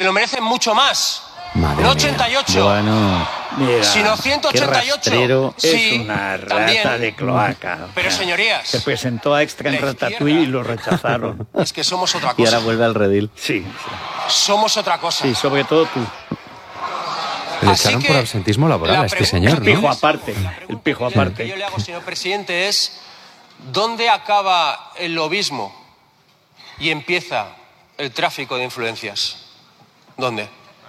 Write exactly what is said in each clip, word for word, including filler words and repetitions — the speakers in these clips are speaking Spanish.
lo merecen mucho más. Madre no ochenta y ocho, bueno, mira, sino ciento ochenta y ocho. Sí, es una rata también, de cloaca. Pero señorías, se presentó a Extra en Ratatouille y lo rechazaron. Es que somos otra cosa. Y ahora vuelve al redil. Sí, sí. Somos otra cosa. Sí, sobre todo tú. Le echaron por absentismo laboral a este señor, El pijo ¿no? aparte, el pijo aparte. Lo que yo le hago, señor presidente, es ¿dónde acaba el lobismo y empieza el tráfico de influencias? ¿Dónde?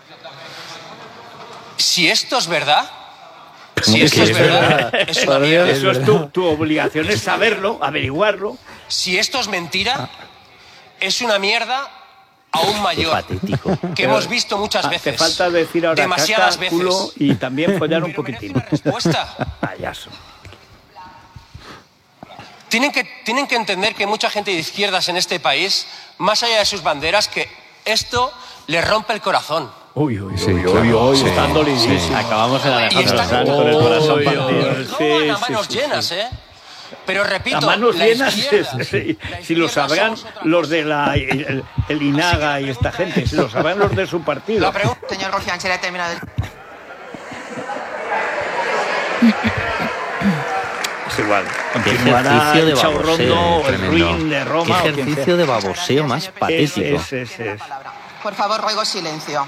Si esto es verdad, si esto es verdad, es una mierda. Eso es tu, tu obligación, es saberlo, averiguarlo. Si esto es mentira, es una mierda aún mayor, patético. que hemos visto muchas ah, veces. Te falta decir ahora demasiadas caca, veces. Culo y también follar un poquitín. Una respuesta. Payaso. Tienen que, tienen que entender que mucha gente de izquierdas en este país, más allá de sus banderas, que esto les rompe el corazón. Uy, uy, sí, uy, claro, uy, uy, sí, están dolidísimos. Sí. Acabamos en Alejandro Sanz con el corazón partido. No van a manos sí, llenas, sí. ¿eh? Pero repito, a manos la llenas, izquierda, sí, la si lo izquierda sabrán somos otra los cosa. de la, el, el INAGA y esta gente, si lo sabrán los de su partido. La pregunta, Señor Rufián, se le ha terminado el... Es igual. Qué Continuará ejercicio de el Chaurrondo, baboseo, el tremendo. Ruin de Qué Roma. o quien ejercicio sea. de baboseo más patético. Es, es, es, es. Por favor, ruego silencio.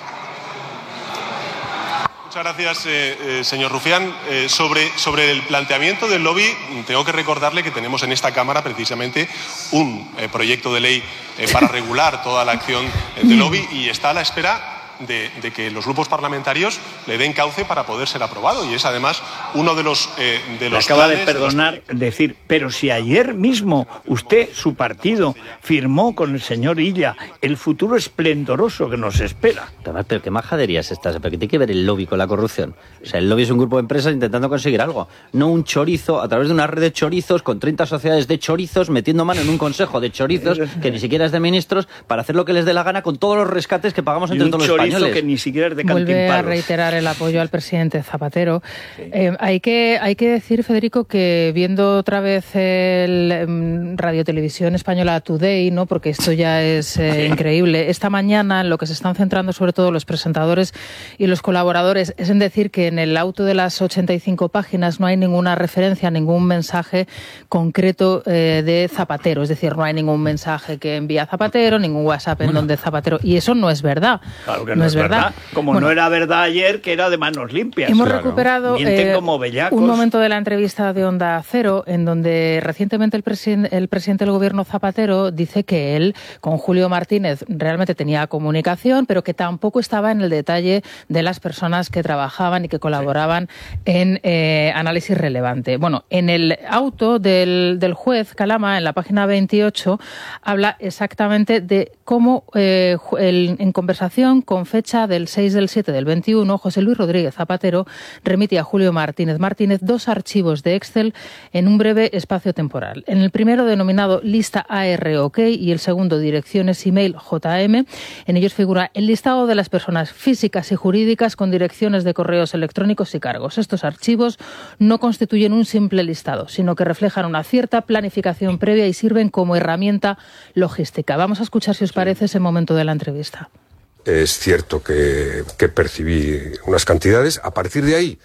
Muchas gracias, eh, eh, señor Rufián. Eh, sobre, sobre el planteamiento del lobby, tengo que recordarle que tenemos en esta Cámara precisamente un eh, proyecto de ley eh, para regular toda la acción eh, del lobby y está a la espera de, de que los grupos parlamentarios le den cauce para poder ser aprobado. Y es además uno de los, eh, de los acaba de planes, perdonar, de los... decir, pero si ayer mismo usted, su partido, firmó con el señor Illa el futuro esplendoroso que nos espera. Pero, pero qué majadería es esta, pero que tiene que ver el lobby con la corrupción. O sea, el lobby es un grupo de empresas intentando conseguir algo, no un chorizo a través de una red de chorizos con treinta sociedades de chorizos metiendo mano en un consejo de chorizos que ni siquiera es de ministros para hacer lo que les dé la gana con todos los rescates que pagamos entre todos los españoles. Que ni siquiera es de Vuelve a reiterar el apoyo al presidente Zapatero. Sí. Eh, hay que hay que decir, Federico, que viendo otra vez el um, Radio Televisión Española Today, ¿no? Porque esto ya es eh, sí. increíble. Esta mañana en lo que se están centrando sobre todo los presentadores y los colaboradores es en decir que en el auto de las ochenta y cinco páginas no hay ninguna referencia, ningún mensaje concreto eh, de Zapatero. Es decir, no hay ningún mensaje que envía Zapatero, ningún WhatsApp en bueno. donde Zapatero... Y eso no es verdad. Claro que no. No es verdad. verdad. Como bueno, no era verdad ayer, que era de manos limpias. Hemos claro. recuperado eh, como un momento de la entrevista de Onda Cero, en donde recientemente el, presiden el presidente del gobierno Zapatero dice que él, con Julio Martínez, realmente tenía comunicación, pero que tampoco estaba en el detalle de las personas que trabajaban y que colaboraban sí. en eh, análisis relevante. Bueno, en el auto del, del juez Calama, en la página veintiocho, habla exactamente de cómo eh, el, en conversación con fecha del seis del siete del veintiuno, José Luis Rodríguez Zapatero remite a Julio Martínez Martínez dos archivos de Excel en un breve espacio temporal. En el primero, denominado lista A R OK, y el segundo, direcciones email J M, en ellos figura el listado de las personas físicas y jurídicas con direcciones de correos electrónicos y cargos. Estos archivos no constituyen un simple listado, sino que reflejan una cierta planificación previa y sirven como herramienta logística. Vamos a escuchar, si os parece, ese momento de la entrevista. Es cierto que, que percibí unas cantidades. A partir de ahí,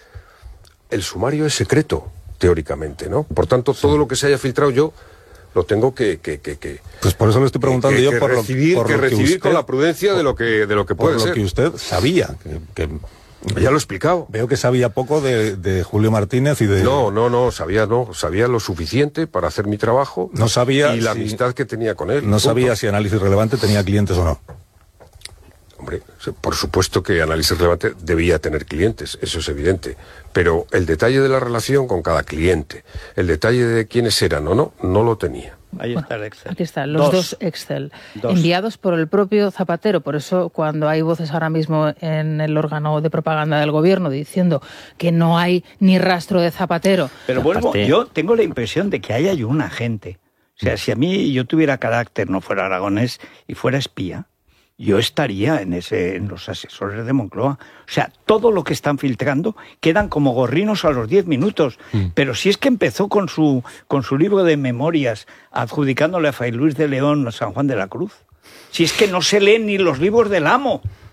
el sumario es secreto, teóricamente, ¿no? Por tanto, todo sí. lo que se haya filtrado yo lo tengo que... que, que, que pues por eso le estoy preguntando que, yo que por recibir, lo, por que, lo que recibir usted, con la prudencia de lo que, de lo que puede por ser. Lo que usted sabía. Que, que, ya lo he explicado. Veo que sabía poco de, de Julio Martínez y de... No, no, no, sabía no, sabía lo suficiente para hacer mi trabajo. No sabía y la si, amistad que tenía con él. No punto. sabía si Análisis Relevante tenía clientes o no. Hombre, por supuesto que Análisis Relevante debía tener clientes, eso es evidente, pero el detalle de la relación con cada cliente, el detalle de quiénes eran o no, no lo tenía. Ahí está el Excel. Aquí están los dos, dos Excel, dos. enviados por el propio Zapatero. Por eso, cuando hay voces ahora mismo en el órgano de propaganda del gobierno diciendo que no hay ni rastro de Zapatero. Pero vuelvo, yo tengo la impresión de que ahí hay un agente. O sea, si a mí yo tuviera carácter, no fuera aragonés y fuera espía, yo estaría en ese en los asesores de Moncloa. O sea, todo lo que están filtrando quedan como gorrinos a los diez minutos. Mm. Pero si es que empezó con su con su libro de memorias adjudicándole a Fray Luis de León San Juan de la Cruz. Si es que no se leen ni los libros del amo.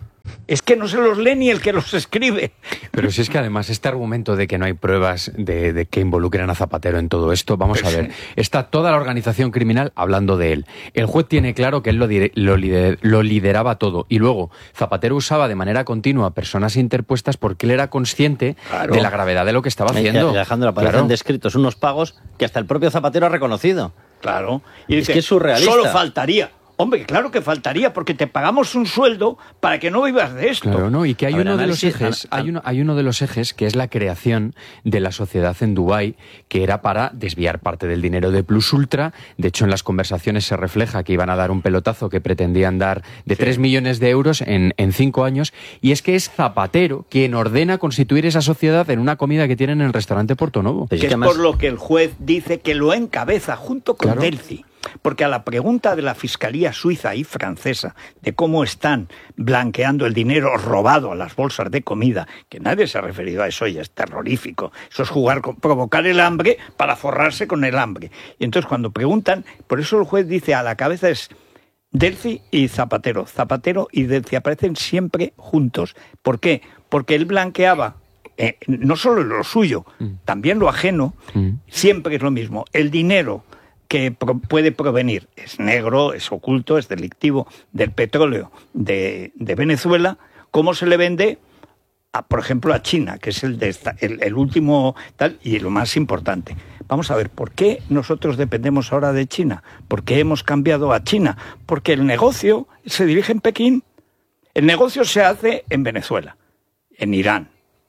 Es que no se los lee ni el que los escribe. Pero si es que además este argumento de que no hay pruebas de, de que involucren a Zapatero en todo esto, vamos Pues a ver, sí. está toda la organización criminal hablando de él. El juez tiene claro que él lo, dire- lo, lider- lo lideraba todo. Y luego Zapatero usaba de manera continua personas interpuestas porque él era consciente Claro. de la gravedad de lo que estaba Y haciendo. Alejandro, aparecen Claro. descritos unos pagos que hasta el propio Zapatero ha reconocido. Claro. Y Es dice, que es surrealista. Solo faltaría. Hombre, claro que faltaría, porque te pagamos un sueldo para que no vivas de esto. Claro, ¿no? Y que hay A ver, uno de los análisis- ejes, an- hay uno, hay uno de los ejes que es la creación de la sociedad en Dubái, que era para desviar parte del dinero de Plus Ultra. De hecho, en las conversaciones se refleja que iban a dar un pelotazo que pretendían dar de tres millones de euros en, en cinco años. Y es que es Zapatero quien ordena constituir esa sociedad en una comida que tienen en el restaurante Portonovo. Pero Que es que es además- por lo que el juez dice que lo encabeza junto con Claro. Delcy. Porque a la pregunta de la Fiscalía suiza y francesa de cómo están blanqueando el dinero robado a las bolsas de comida, que nadie se ha referido a eso y es terrorífico. Eso es jugar con, provocar el hambre para forrarse con el hambre. Y entonces cuando preguntan, por eso el juez dice a la cabeza es Delcy y Zapatero. Zapatero y Delcy aparecen siempre juntos. ¿Por qué? Porque él blanqueaba eh, no solo lo suyo, también lo ajeno. Mm. Siempre es lo mismo. El dinero que pro- puede provenir es negro, es oculto, es delictivo, del petróleo de, de Venezuela. ¿Cómo se le vende? A, por ejemplo, a China, que es el, de esta- el, el último tal y lo más importante. Vamos a ver, ¿por qué nosotros dependemos ahora de China? ¿Por qué hemos cambiado a China? Porque el negocio se dirige en Pekín. El negocio se hace en Venezuela, en Irán,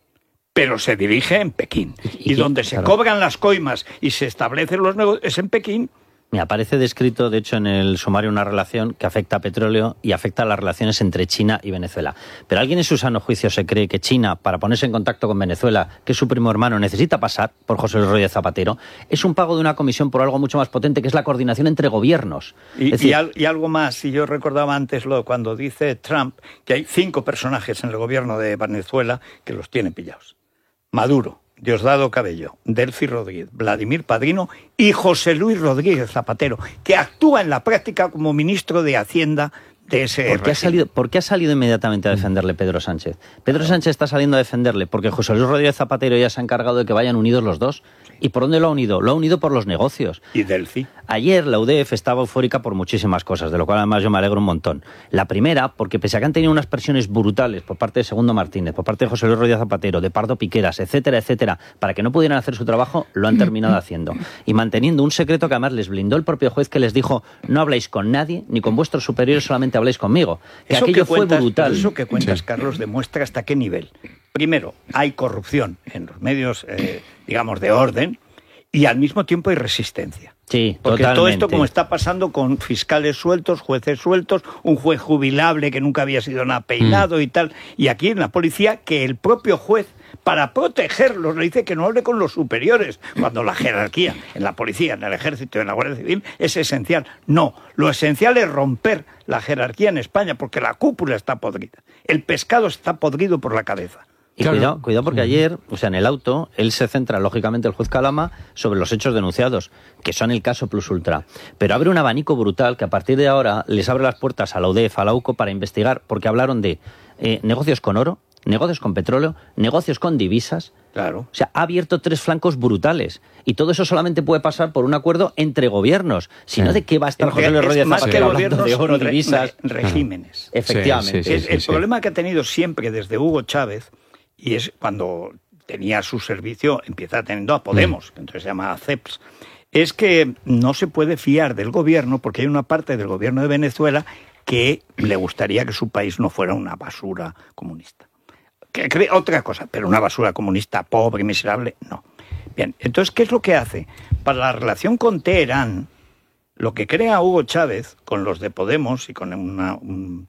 pero se dirige en Pekín. Y- Y, y- donde se claro. cobran las coimas y se establecen los negocios es en Pekín. Me aparece descrito, de hecho, en el sumario una relación que afecta a petróleo y afecta a las relaciones entre China y Venezuela. Pero alguien en su sano juicio se cree que China, para ponerse en contacto con Venezuela, que es su primo hermano, necesita pasar por José Luis Rodríguez Zapatero. Es un pago de una comisión por algo mucho más potente, que es la coordinación entre gobiernos. Y, Es decir, y al- y algo más, si yo recordaba antes lo cuando dice Trump que hay cinco personajes en el gobierno de Venezuela que los tiene pillados. Maduro, Diosdado Cabello, Delcy Rodríguez, Vladimir Padrino y José Luis Rodríguez Zapatero, que actúa en la práctica como ministro de Hacienda de ese ¿Por qué, ha régimen. salido, ¿Por qué ha salido inmediatamente a defenderle Pedro Sánchez? Pedro Sánchez está saliendo a defenderle porque José Luis Rodríguez Zapatero ya se ha encargado de que vayan unidos los dos. ¿Y por dónde lo ha unido? Lo ha unido por los negocios. Y Delcy. Ayer la U D F estaba eufórica por muchísimas cosas, de lo cual además yo me alegro un montón. La primera, porque pese a que han tenido unas presiones brutales por parte de Segundo Martínez, por parte de José Luis Rodríguez Zapatero, de Pardo Piqueras, etcétera, etcétera, para que no pudieran hacer su trabajo, lo han terminado haciendo. Y manteniendo un secreto que además les blindó el propio juez, que les dijo: no habláis con nadie, ni con vuestros superiores, solamente habláis conmigo. Que Eso aquello que cuentas, fue brutal. Eso que cuentas, Carlos, demuestra hasta qué nivel. Primero, hay corrupción en los medios, eh, digamos, de orden, y al mismo tiempo hay resistencia. Sí, Porque totalmente. todo esto, como está pasando con fiscales sueltos, jueces sueltos, un juez jubilable que nunca había sido nada peinado Mm. y tal, y aquí en la policía que el propio juez, para protegerlos, le dice que no hable con los superiores, cuando la jerarquía en la policía, en el ejército, en la Guardia Civil es esencial. No, lo esencial es romper la jerarquía en España, porque la cúpula está podrida. El pescado está podrido por la cabeza. Y Claro. cuidado, cuidado porque ayer, o sea, en el auto, él se centra, lógicamente, el juez Calama, sobre los hechos denunciados, que son el caso Plus Ultra. Pero abre un abanico brutal que a partir de ahora les abre las puertas a la U D F, a la U C O, para investigar, porque hablaron de eh, negocios con oro, negocios con petróleo, negocios con divisas. Claro. O sea, ha abierto tres flancos brutales. Y todo eso solamente puede pasar por un acuerdo entre gobiernos. Si no, ¿de qué va a estar José Luis Es Rodríguez más que Zapatero hablando gobiernos, de oro, re- divisas? re- regímenes. Efectivamente. Sí, sí, Es- el sí. problema que ha tenido siempre desde Hugo Chávez, y es cuando tenía su servicio, empieza teniendo a Podemos, que entonces se llama C E P S, es que no se puede fiar del gobierno, porque hay una parte del gobierno de Venezuela que le gustaría que su país no fuera una basura comunista. Que cree otra cosa, pero una basura comunista pobre y miserable, no. Bien, entonces, ¿qué es lo que hace? Para la relación con Teherán, lo que crea Hugo Chávez con los de Podemos y con una, un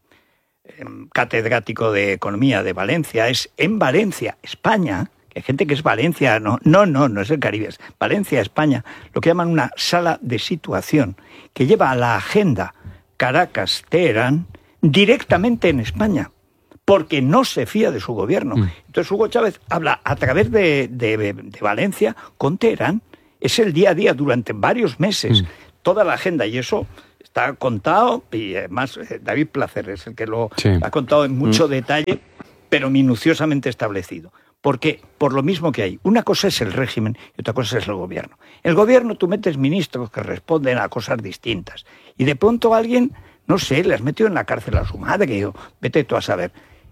em, catedrático de Economía de Valencia es en Valencia, España, que hay gente que es Valencia, no, no, no, no es el Caribe, es Valencia, España, lo que llaman una sala de situación, que lleva a la agenda Caracas-Teherán directamente en España, porque no se fía de su gobierno. Mm. Entonces Hugo Chávez habla a través de, de, de Valencia con Teherán, es el día a día durante varios meses, Mm. toda la agenda, y eso Está contado, y además eh, David Placer es el que lo Sí. ha contado en mucho Mm. detalle, pero minuciosamente establecido. Porque, por lo mismo que hay, una cosa es el régimen y otra cosa es el gobierno. El gobierno tú metes ministros que responden a cosas distintas. Y de pronto alguien, no sé, le has metido en la cárcel a su madre, o vete tú a saber.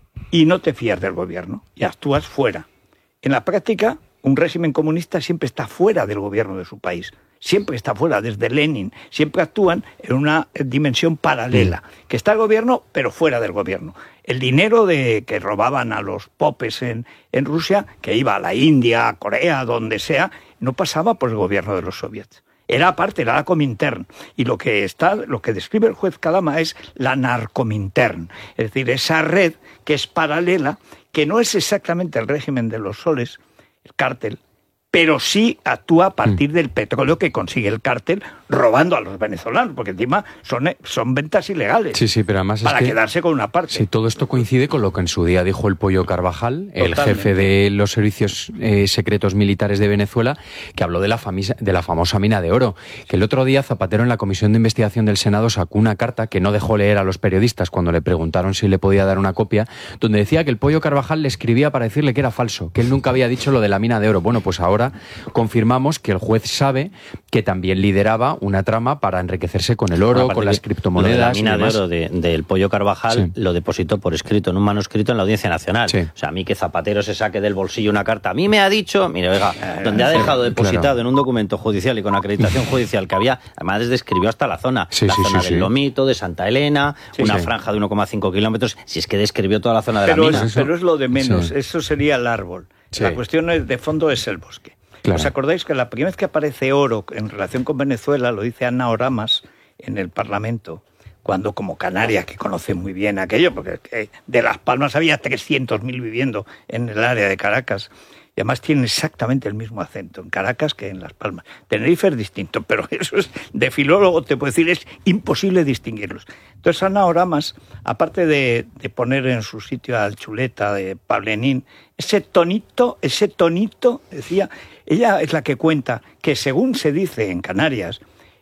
Y no te fías del gobierno y actúas fuera. En la práctica, un régimen comunista siempre está fuera del gobierno de su país. Siempre está fuera, desde Lenin. Siempre actúan en una dimensión paralela, que está el gobierno, pero fuera del gobierno. El dinero de que robaban a los popes en, en Rusia, que iba a la India, a Corea, donde sea, no pasaba por el gobierno de los soviets. Era aparte, era la Comintern. Y lo que está, lo que describe el juez Kalama es la narcomintern. Es decir, esa red que es paralela, que no es exactamente el régimen de los soles, el cártel, pero sí actúa a partir del petróleo que consigue el cártel robando a los venezolanos, porque encima son, son ventas ilegales. Sí, sí, pero además para es que, quedarse con una parte. Sí, todo esto coincide con lo que en su día dijo el Pollo Carvajal, el Totalmente. jefe de los servicios eh, secretos militares de Venezuela, que habló de la, famisa, de la famosa mina de oro. Que el otro día Zapatero en la Comisión de Investigación del Senado sacó una carta que no dejó leer a los periodistas cuando le preguntaron si le podía dar una copia, donde decía que el Pollo Carvajal le escribía para decirle que era falso, que él nunca había dicho lo de la mina de oro. Bueno, pues ahora confirmamos que el juez sabe que también lideraba una trama para enriquecerse con el oro, Aparte con las que criptomonedas. Lo de la y mina de demás. oro de- del Pollo Carvajal Sí. lo depositó por escrito, en un manuscrito en la Audiencia Nacional. Sí. O sea, a mí que Zapatero se saque del bolsillo una carta, a mí me ha dicho, mire, oiga, donde ha dejado depositado claro. en un documento judicial y con acreditación judicial que había, además describió hasta la zona, Sí, la sí, zona sí, del sí. Lomito, de Santa Elena, Sí, una sí. franja de uno coma cinco kilómetros, si es que describió toda la zona de Pero la mina. es, pero es lo de menos, Sí. eso sería el árbol. Sí. La cuestión es, de fondo es el bosque. Claro. ¿Os acordáis que la primera vez que aparece oro en relación con Venezuela, lo dice Ana Oramas en el Parlamento, cuando como Canarias, que conoce muy bien aquello, porque eh, de Las Palmas había trescientos mil viviendo en el área de Caracas, y además tienen exactamente el mismo acento en Caracas que en Las Palmas. Tenerife es distinto, pero eso es, de filólogo te puedo decir, es imposible distinguirlos. Entonces Ana Oramas, aparte de, de poner en su sitio al chuleta de Pablenín, ese tonito, ese tonito, decía, ella es la que cuenta que según se dice en Canarias,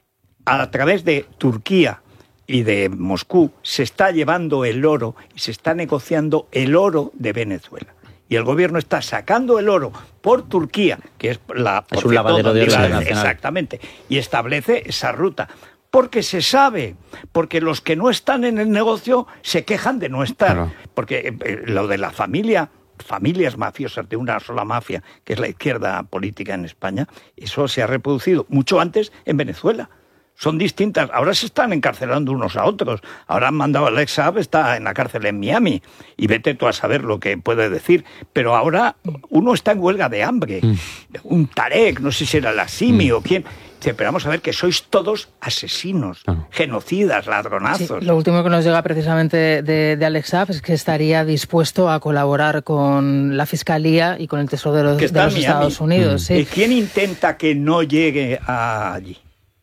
a través de Turquía y de Moscú, se está llevando el oro y se está negociando el oro de Venezuela. Y el gobierno está sacando el oro por Turquía, que es la... Es por un cierto, lavadero de donde oro iba- nacional. Exactamente. Y establece esa ruta. Porque se sabe, porque los que no están en el negocio se quejan de no estar. Claro. Porque eh, lo de la familia, familias mafiosas de una sola mafia, que es la izquierda política en España, eso se ha reproducido mucho antes en Venezuela. Son distintas. Ahora se están encarcelando unos a otros. Ahora han mandado a Alex Saab, está en la cárcel en Miami. Y vete tú a saber lo que puede decir. Pero ahora uno está en huelga de hambre. Mm. Un Tarek, no sé si era la Simi o quién. Dice, pero vamos a ver que sois todos asesinos, Claro. genocidas, Sí, ladronazos. lo último que nos llega precisamente de, de Alex Saab es que estaría dispuesto a colaborar con la Fiscalía y con el Tesoro de los, Que de está los en Miami. Estados Unidos. ¿Y Sí. quién intenta que no llegue a allí?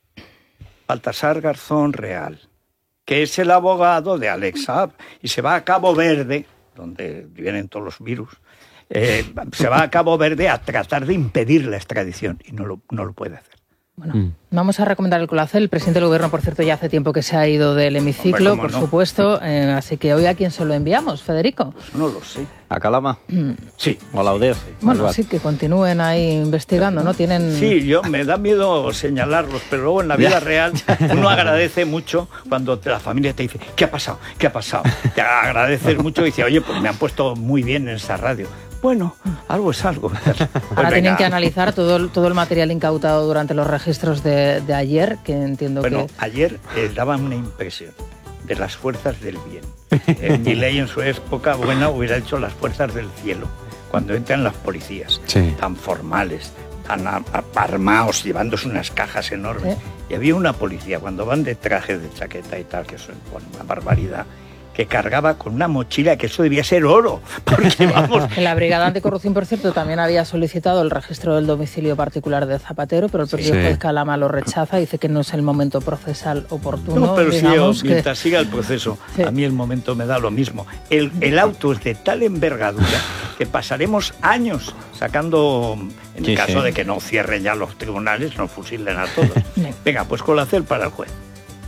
Baltasar Garzón Real, que es el abogado de Alex Saab, y se va a Cabo Verde, donde vienen todos los virus, eh, se va a Cabo Verde a tratar de impedir la extradición, y no lo, no lo puede hacer. Bueno, vamos a recomendar el Colacel. El presidente del gobierno, por cierto, ya hace tiempo que se ha ido del hemiciclo, Hombre, por ¿cómo no? supuesto. Eh, así que hoy a quién se lo enviamos, Federico. No lo sé. ¿A Calama? Sí. ¿O a la U D E F? Bueno, Igual. sí, que continúen ahí investigando, ¿no? Tienen... Sí, yo me da miedo señalarlos, pero luego en la vida real uno agradece mucho cuando te- la familia te dice, ¿qué ha pasado? ¿Qué ha pasado? Te agradeces mucho y dices, oye, pues me han puesto muy bien en esa radio. Bueno, algo es algo. Pues Ahora tienen venga. que analizar todo el, todo el material incautado durante los registros de, de ayer, que entiendo Bueno, que... ayer eh, daban una impresión de las fuerzas del bien. Eh, Milei en su época buena hubiera hecho las fuerzas del cielo, cuando entran las policías, Sí. tan formales, tan a- a- armados, llevándose unas cajas enormes. ¿Eh? Y había una policía, cuando van de traje, de chaqueta y tal, que eso es bueno, una barbaridad, que cargaba con una mochila que eso debía ser oro, porque vamos... En la Brigada Anticorrupción, por cierto, también había solicitado el registro del domicilio particular de Zapatero, pero el propio Sí. juez Calama lo rechaza, dice que no es el momento procesal oportuno. No, pero sí, digamos que... mientras siga el proceso, Sí. a mí el momento me da lo mismo. El, el auto es de tal envergadura que pasaremos años sacando, en Sí, el caso sí. de que no cierren ya los tribunales, nos fusilen a todos. Sí. Venga, pues Colacel para el juez.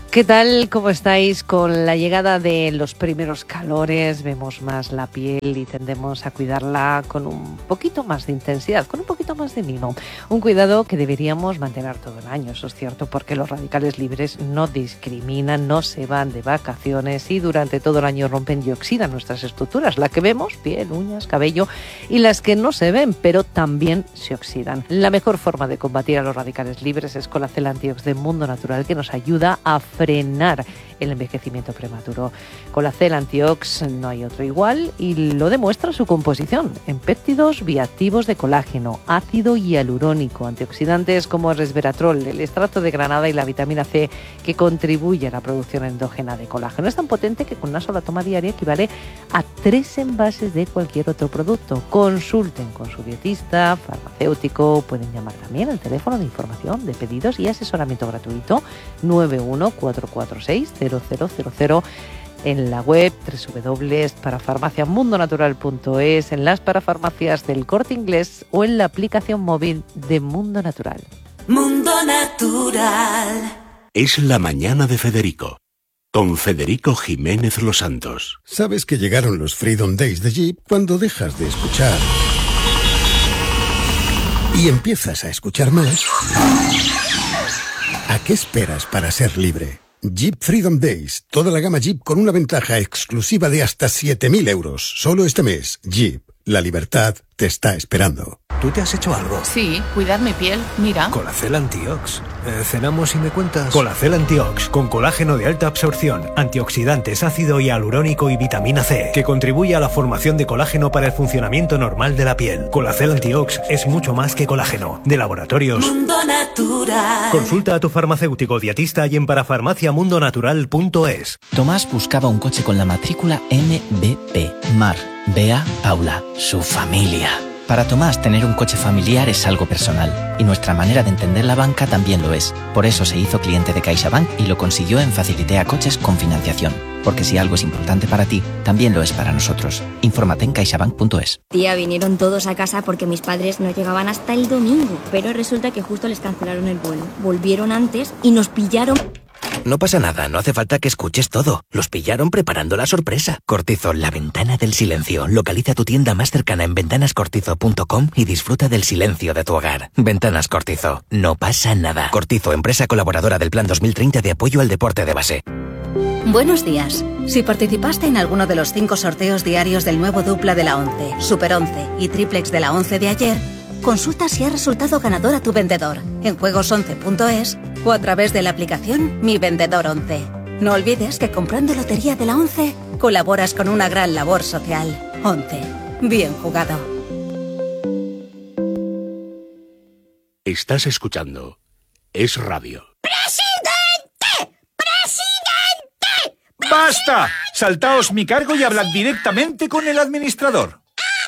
¿Qué tal? ¿Cómo estáis? Con la llegada de los primeros calores vemos más la piel y tendemos a cuidarla con un poquito más de intensidad, con un poquito más de mimo. Un cuidado que deberíamos mantener todo el año, eso es cierto, porque los radicales libres no discriminan, no se van de vacaciones y durante todo el año rompen y oxidan nuestras estructuras, la que vemos, piel, uñas, cabello, y las que no se ven, pero también se oxidan. La mejor forma de combatir a los radicales libres es con la Colacel Antiox de Mundo Natural, que nos ayuda a frenar el envejecimiento prematuro. Colacel Antiox no hay otro igual y lo demuestra su composición en péptidos bioactivos de colágeno, ácido hialurónico, antioxidantes como el resveratrol, el extracto de granada y la vitamina C que contribuye a la producción endógena de colágeno. Es tan potente que con una sola toma diaria equivale a tres envases de cualquier otro producto. Consulten con su dietista, farmacéutico, pueden llamar también al teléfono de información, de pedidos y asesoramiento gratuito nueve uno cuatro cuatro seis cero cero cero cero, en la web doble u doble u doble u punto parafarmaciamundonatural punto es, en las parafarmacias del Corte Inglés o en la aplicación móvil de Mundo Natural. Mundo Natural. Es la mañana de Federico, con Federico Jiménez Los Santos. Sabes que llegaron los Freedom Days de Jeep cuando dejas de escuchar y empiezas a escuchar más. ¿A qué esperas para ser libre? Jeep Freedom Days. Toda la gama Jeep con una ventaja exclusiva de hasta siete mil euros. Solo este mes. Jeep. La libertad te está esperando. ¿Tú te has hecho algo? Sí, cuidar mi piel, mira. Colacel Antiox. Eh, ¿Cenamos y me cuentas? Colacel Antiox, con colágeno de alta absorción, antioxidantes, ácido hialurónico y vitamina C, que contribuye a la formación de colágeno para el funcionamiento normal de la piel. Colacel Antiox es mucho más que colágeno. De laboratorios Mundo Natural. Consulta a tu farmacéutico dietista y en parafarmaciamundonatural punto es. Tomás buscaba un coche con la matrícula M B P. Mar, Bea, Paula, su familia. Para Tomás, tener un coche familiar es algo personal, y nuestra manera de entender la banca también lo es. Por eso se hizo cliente de CaixaBank y lo consiguió en Facilitea Coches con financiación. Porque si algo es importante para ti, también lo es para nosotros. Infórmate en caixabank punto es. Tía, vinieron todos a casa porque mis padres no llegaban hasta el domingo, pero resulta que justo les cancelaron el vuelo. Volvieron antes y nos pillaron... No pasa nada, no hace falta que escuches todo. Los pillaron preparando la sorpresa. Cortizo, la ventana del silencio. Localiza tu tienda más cercana en ventanas cortizo punto com y disfruta del silencio de tu hogar. Ventanas Cortizo, no pasa nada. Cortizo, empresa colaboradora del Plan dos mil treinta de apoyo al deporte de base. Buenos días. Si participaste en alguno de los cinco sorteos diarios del nuevo dupla de la once, Super once y triplex de la once de ayer, consulta si ha resultado ganador a tu vendedor en juegos once punto es o a través de la aplicación Mi Vendedor once. No olvides que comprando Lotería de la once colaboras con una gran labor social. once. Bien jugado. Estás escuchando Es Radio. ¡Presidente! ¡Presidente! ¡Basta! Saltaos mi cargo y hablad directamente con el administrador.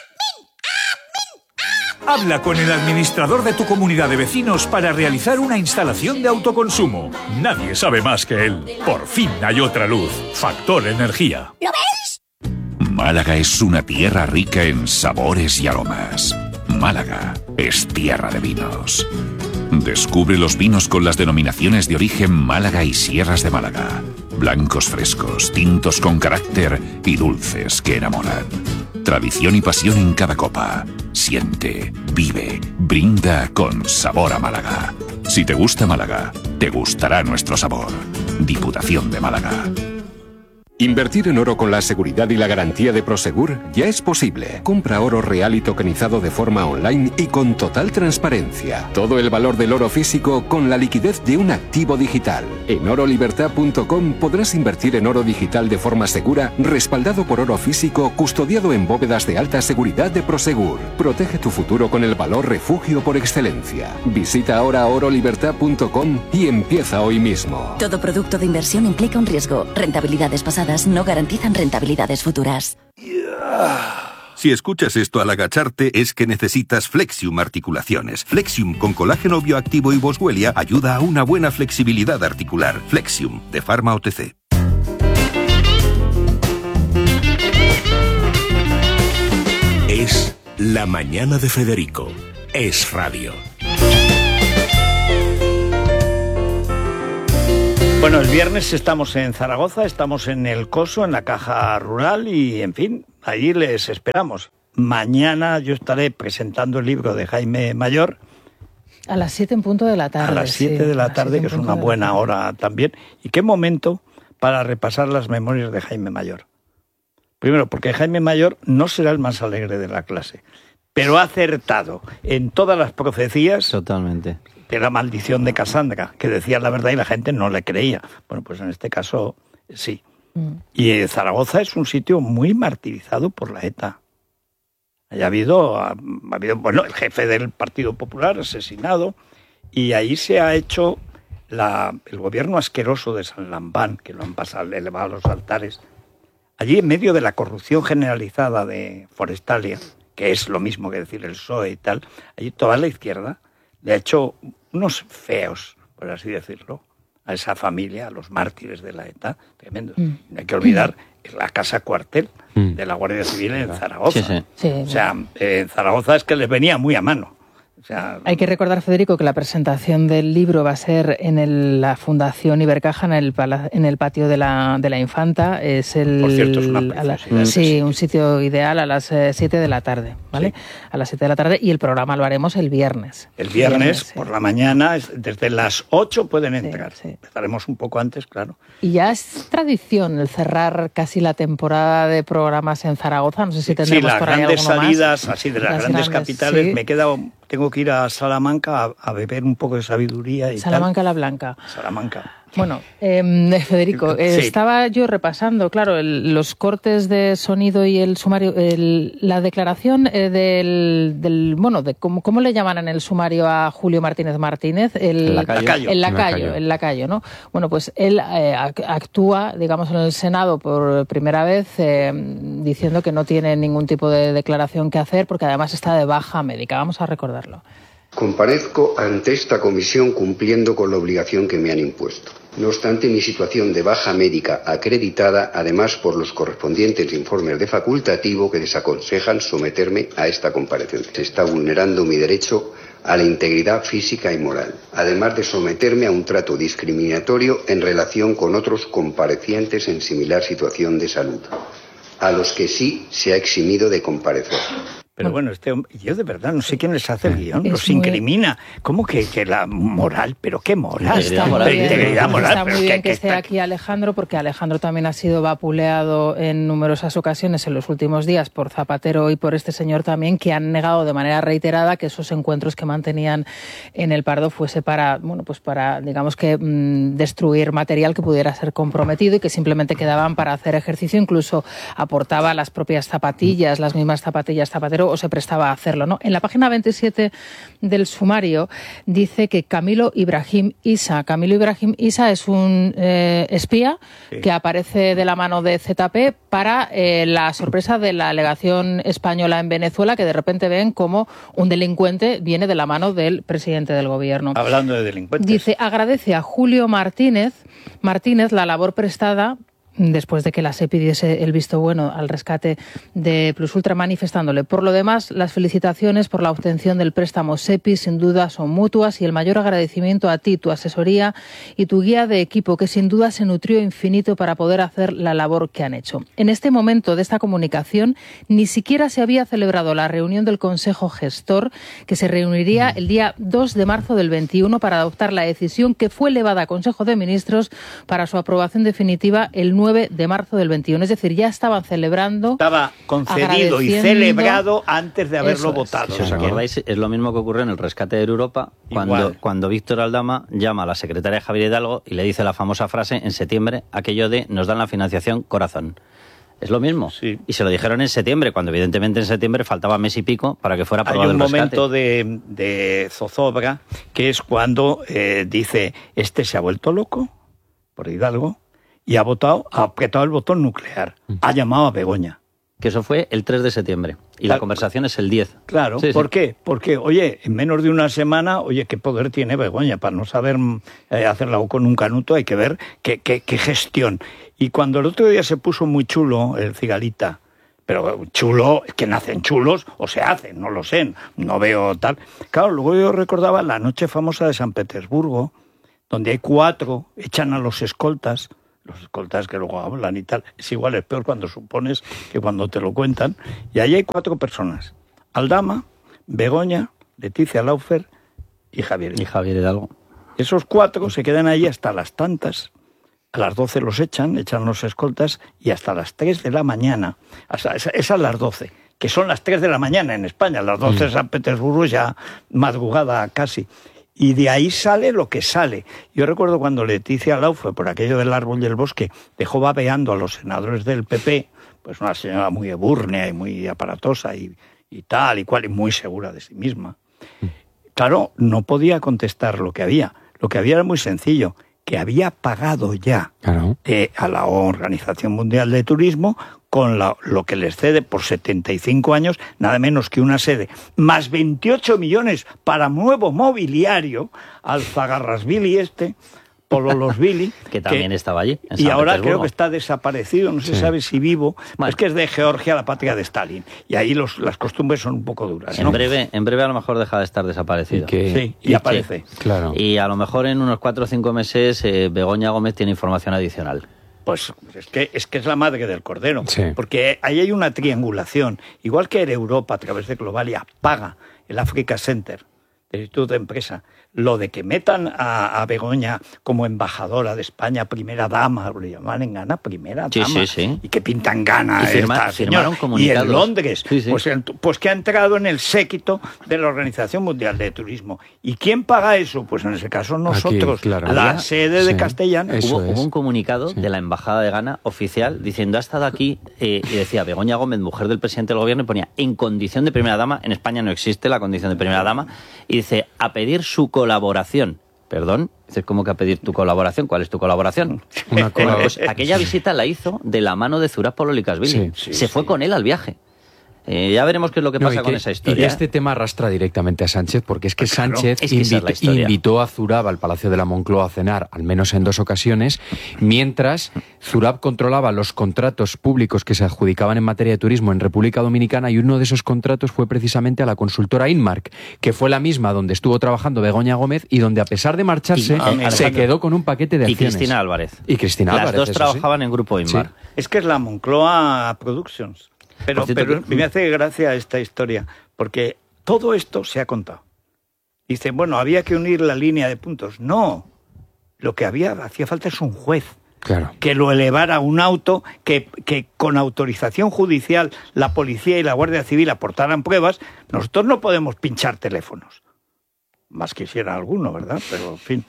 Habla con el administrador de tu comunidad de vecinos para realizar una instalación de autoconsumo. Nadie sabe más que él. Por fin hay otra luz. Factor Energía. ¿Lo veis? Málaga es una tierra rica en sabores y aromas. Málaga es tierra de vinos. Descubre los vinos con las denominaciones de origen Málaga y Sierras de Málaga. Blancos frescos, tintos con carácter y dulces que enamoran. Tradición y pasión en cada copa. Siente, vive, brinda con sabor a Málaga. Si te gusta Málaga, te gustará nuestro sabor. Diputación de Málaga. Invertir en oro con la seguridad y la garantía de Prosegur ya es posible. Compra oro real y tokenizado de forma online y con total transparencia. Todo el valor del oro físico con la liquidez de un activo digital. En oro libertad punto com podrás invertir en oro digital de forma segura, respaldado por oro físico, custodiado en bóvedas de alta seguridad de Prosegur. Protege tu futuro con el valor refugio por excelencia. Visita ahora oro libertad punto com y empieza hoy mismo. Todo producto de inversión implica un riesgo. Rentabilidades pasadas no garantizan rentabilidades futuras. Si escuchas esto al agacharte es que necesitas Flexium Articulaciones. Flexium con colágeno bioactivo y boswellia ayuda a una buena flexibilidad articular. Flexium, de Pharma O T C. Es la mañana de Federico. Es Radio. Bueno, el viernes estamos en Zaragoza, estamos en el Coso, en la Caja Rural y, en fin, ahí les esperamos. Mañana yo estaré presentando el libro de Jaime Mayor. A las siete en punto de la tarde. A las siete sí, de la tarde, que es una buena hora también. ¿Y qué momento para repasar las memorias de Jaime Mayor? Primero, porque Jaime Mayor no será el más alegre de la clase, pero ha acertado en todas las profecías. Totalmente. De la maldición de Casandra, que decía la verdad y la gente no le creía. Bueno, pues en este caso sí. Mm. Y Zaragoza es un sitio muy martirizado por la ETA. Ha habido, ha, ha habido, bueno, el jefe del Partido Popular asesinado, y ahí se ha hecho la, el gobierno asqueroso de San Lambán, que lo han pasado, elevado a los altares. Allí, en medio de la corrupción generalizada de Forestalia, que es lo mismo que decir el P S O E y tal, allí toda la izquierda le ha hecho unos feos, por así decirlo, a esa familia, a los mártires de la ETA, tremendo. Mm. No hay que olvidar la casa cuartel mm. de la Guardia Civil en Zaragoza. Sí, sí. Sí, o sea, eh, en Zaragoza es que les venía muy a mano. O sea, hay que recordar, Federico, que la presentación del libro va a ser en el, la Fundación Ibercaja, en el, en el patio de la, de la Infanta. Es el, Por cierto, es una preciosidad. La, sí, un sitio ideal a las siete de la tarde, ¿vale? Sí. A las siete de la tarde, y el programa lo haremos el viernes. El viernes, viernes por sí. la mañana, desde las ocho pueden entrar. Sí, sí. Empezaremos un poco antes, claro. Y ya es tradición el cerrar casi la temporada de programas en Zaragoza. No sé si tendremos sí, por ahí algo más. Sí, las grandes salidas, así de las, las grandes, grandes capitales, sí. me he quedado... Tengo que ir a Salamanca a, a beber un poco de sabiduría y Salamanca tal. la Blanca. Salamanca. Bueno, eh, Federico, eh, sí. estaba yo repasando, claro, el, los cortes de sonido y el sumario, el, la declaración eh, del, del, bueno, de cómo, cómo le llaman en el sumario a Julio Martínez Martínez, el, el lacayo, el lacayo, el lacayo, ¿no? Bueno, pues él eh, actúa, digamos, en el Senado por primera vez eh, diciendo que no tiene ningún tipo de declaración que hacer porque además está de baja médica. Vamos a recordarlo. Comparezco ante esta comisión cumpliendo con la obligación que me han impuesto. No obstante, mi situación de baja médica acreditada, además por los correspondientes informes de facultativo que desaconsejan someterme a esta comparecencia. Se está vulnerando mi derecho a la integridad física y moral, además de someterme a un trato discriminatorio en relación con otros comparecientes en similar situación de salud, a los que sí se ha eximido de comparecer. Pero bueno, este hombre, yo de verdad no sé quién les hace el guión, los muy... incrimina. ¿Cómo que, que la moral? ¿Pero qué moral? Está muy bien, integridad moral, está muy bien que, que esté está... aquí Alejandro, porque Alejandro también ha sido vapuleado en numerosas ocasiones en los últimos días por Zapatero y por este señor también, que han negado de manera reiterada que esos encuentros que mantenían en el Pardo fuese para, bueno, pues para, digamos que mmm, destruir material que pudiera ser comprometido y que simplemente quedaban para hacer ejercicio. Incluso aportaba las propias zapatillas, las mismas zapatillas Zapatero, o se prestaba a hacerlo, ¿no? En la página veintisiete del sumario dice que Camilo Ibrahim Issa, Camilo Ibrahim Issa es un eh, espía sí. que aparece de la mano de Z P para eh, la sorpresa de la legación española en Venezuela, que de repente ven como un delincuente viene de la mano del presidente del gobierno. Hablando de delincuentes. Dice, agradece a Julio Martínez, Martínez la labor prestada después de que la SEPI diese el visto bueno al rescate de Plus Ultra, manifestándole. Por lo demás, las felicitaciones por la obtención del préstamo SEPI sin duda son mutuas y el mayor agradecimiento a ti, tu asesoría y tu guía de equipo, que sin duda se nutrió infinito para poder hacer la labor que han hecho. En este momento de esta comunicación ni siquiera se había celebrado la reunión del Consejo Gestor, que se reuniría el día dos de marzo del veintiuno para adoptar la decisión que fue elevada a Consejo de Ministros para su aprobación definitiva el nueve de marzo del veintiuno. Es decir, ya estaban celebrando. Estaba concedido y celebrado antes de haberlo Eso votado. Si os acordáis, es lo mismo que ocurrió en el rescate de Europa, cuando, cuando Víctor Aldama llama a la secretaria Javier Hidalgo y le dice la famosa frase en septiembre, aquello de nos dan la financiación corazón. Es lo mismo. Sí. Y se lo dijeron en septiembre, cuando evidentemente en septiembre faltaba mes y pico para que fuera aprobado el rescate. Hay un momento de, de zozobra, que es cuando eh, dice, este se ha vuelto loco, por Hidalgo, y ha votado, ha apretado el botón nuclear. Ha llamado a Begoña. Que eso fue el tres de septiembre. Y claro, la conversación es el diez. Claro. Sí, ¿Por sí. qué? Porque, oye, en menos de una semana, oye, ¿qué poder tiene Begoña? Para no saber eh, hacerla con un canuto hay que ver qué, qué, qué gestión. Y cuando el otro día se puso muy chulo el Cigalita, pero chulo, es que nacen chulos o se hacen, no lo sé, no veo tal. Claro, luego yo recordaba la noche famosa de San Petersburgo, donde hay cuatro, echan a los escoltas, los escoltas que luego hablan y tal, es igual, es peor cuando supones que cuando te lo cuentan, y ahí hay cuatro personas, Aldama, Begoña, Leticia Laufer y Javier Hidalgo. Y Javier Hidalgo. Esos cuatro se quedan ahí hasta las tantas, a las doce los echan, echan los escoltas, y hasta las tres de la mañana, hasta esas las doce, que son las tres de la mañana en España, las doce en San Petersburgo ya madrugada casi. Y de ahí sale lo que sale. Yo recuerdo cuando Leticia Laufer, por aquello del árbol y el bosque, dejó babeando a los senadores del P P, pues una señora muy ebúrnea y muy aparatosa y, y tal y cual, y muy segura de sí misma. Claro, no podía contestar lo que había. Lo que había era muy sencillo, que había pagado ya claro. eh, a la Organización Mundial de Turismo con la, lo que les cede por setenta y cinco años, nada menos que una sede, más veintiocho millones para nuevo mobiliario, Alfagarrasvili este, Pololosvili, que también que, estaba allí. En y San ahora Petersburgo. Creo que está desaparecido, no se sí. sabe si vivo. Bueno. Es que es de Georgia, la patria de Stalin, y ahí los, las costumbres son un poco duras, ¿no? En breve, en breve a lo mejor deja de estar desaparecido. Y que, sí, y, y aparece. Que, claro. Y a lo mejor en unos cuatro o cinco meses eh, Begoña Gómez tiene información adicional. Pues es que, es que es la madre del cordero, sí. porque ahí hay una triangulación, igual que Europa a través de Globalia paga el Africa Center, el Instituto de Empresa, lo de que metan a, a Begoña como embajadora de España, primera dama, lo llaman en Ghana, primera sí, dama, sí, sí. y que pintan Ghana y firma, esta firmaron señora, y en Londres, sí, sí. Pues, el, pues que ha entrado en el séquito de la Organización Mundial de Turismo. ¿Y quién paga eso? Pues en ese caso nosotros, Aquí, claro. la Había, sede sí, de Castellana. Hubo, hubo un comunicado sí. de la Embajada de Ghana oficial diciendo ha estado aquí eh, y decía Begoña Gómez, mujer del presidente del gobierno, y ponía en condición de primera dama, en España no existe la condición de primera dama, y dice a pedir su colaboración. Perdón, dices, ¿cómo que a pedir tu colaboración? ¿Cuál es tu colaboración? Una bueno, pues aquella visita la hizo de la mano de Zurab Pololikashvili. Sí, sí, Se fue sí. con él al viaje. Eh, ya veremos qué es lo que pasa no, que, con esa historia. Y este tema arrastra directamente a Sánchez, porque es que pues claro, Sánchez es que invitó, es invitó a Zurab al Palacio de la Moncloa a cenar, al menos en dos ocasiones, mientras Zurab controlaba los contratos públicos que se adjudicaban en materia de turismo en República Dominicana, y uno de esos contratos fue precisamente a la consultora Inmark, que fue la misma donde estuvo trabajando Begoña Gómez y donde, a pesar de marcharse, y, se eh, quedó con un paquete de acciones. Y Cristina Álvarez. Y Cristina Las Álvarez. Las dos trabajaban sí. en Grupo Inmark. Sí. Es que es la Moncloa Productions. Pero, pero me hace gracia esta historia, porque todo esto se ha contado. Dicen, bueno, había que unir la línea de puntos. No, lo que había hacía falta es un juez. Claro. Que lo elevara a un auto, que, que con autorización judicial la policía y la Guardia Civil aportaran pruebas. Nosotros no podemos pinchar teléfonos. Más quisiera alguno, ¿verdad? Pero, en fin.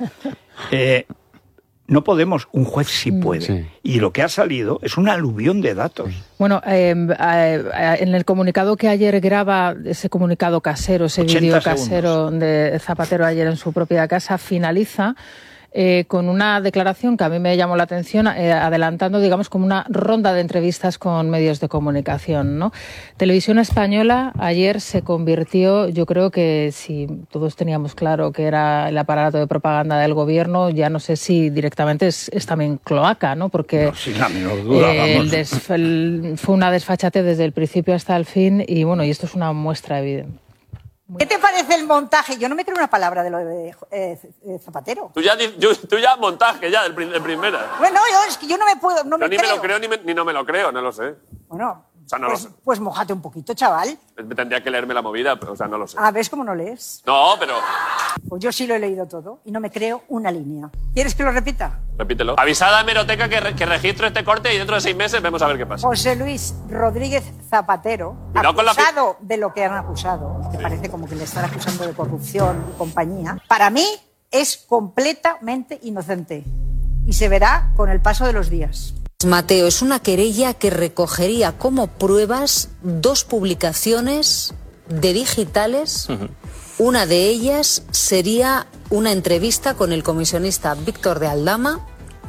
Eh, No podemos, un juez sí puede. Sí. Y lo que ha salido es un aluvión de datos. Bueno, eh, eh, en el comunicado que ayer graba, ese comunicado casero, ese vídeo casero de Zapatero ayer en su propia casa, finaliza eh, con una declaración que a mí me llamó la atención, eh, adelantando, digamos, como una ronda de entrevistas con medios de comunicación, ¿no? Televisión Española ayer se convirtió, yo creo que si todos teníamos claro que era el aparato de propaganda del gobierno, ya no sé si directamente es, es también cloaca, ¿no? Porque no, sin la menor duda, eh, el des, el, fue una desfachatez desde el principio hasta el fin, y bueno, y esto es una muestra evidente. ¿Qué te parece el montaje? Yo no me creo una palabra de lo de eh, Zapatero. Tú ya, yo, tú ya montaje, ya, de primera. Bueno, yo, es que yo no me puedo, no yo me ni creo. me lo creo ni, me, ni no me lo creo, no lo sé. Bueno, o sea, no pues, lo sé. Pues mójate un poquito, chaval. Tendría que leerme la movida, pero, o sea, no lo sé. Ah, ¿ves cómo no lees? No, pero... Pues yo sí lo he leído todo y no me creo una línea. ¿Quieres que lo repita? Repítelo. Avisada a Hemeroteca que, re, que registro este corte y dentro de seis meses vemos a ver qué pasa. José Luis Rodríguez Zapatero, no acusado la... de lo que han acusado, que sí. Parece como que le están acusando de corrupción y compañía, para mí es completamente inocente y se verá con el paso de los días. Mateo, es una querella que recogería como pruebas dos publicaciones de digitales. Uh-huh. Una de ellas sería una entrevista con el comisionista Víctor de Aldama,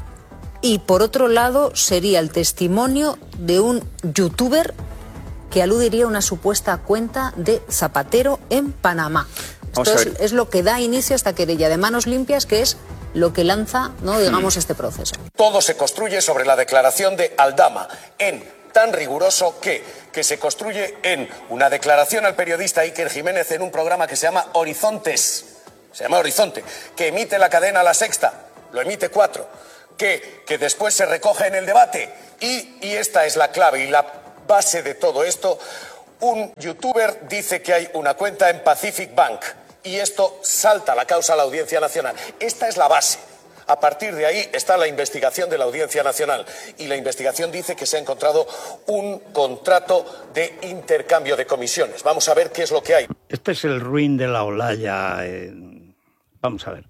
y por otro lado sería el testimonio de un youtuber que aludiría a una supuesta cuenta de Zapatero en Panamá. Esto es, es lo que da inicio a esta querella de manos limpias, que es lo que lanza, ¿no?, digamos, este proceso. Todo se construye sobre la declaración de Aldama, en tan riguroso que, que se construye en una declaración al periodista Iker Jiménez en un programa que se llama Horizontes. se llama Horizonte, que emite la cadena La Sexta, lo emite Cuatro, que, que después se recoge en el debate. Y, y esta es la clave y la base de todo esto. Un youtuber dice que hay una cuenta en Pacific Bank y esto salta la causa a la Audiencia Nacional. Esta es la base. A partir de ahí está la investigación de la Audiencia Nacional y la investigación dice que se ha encontrado un contrato de intercambio de comisiones. Vamos a ver qué es lo que hay. Este es el ruin de la Olaya. Eh, vamos a ver.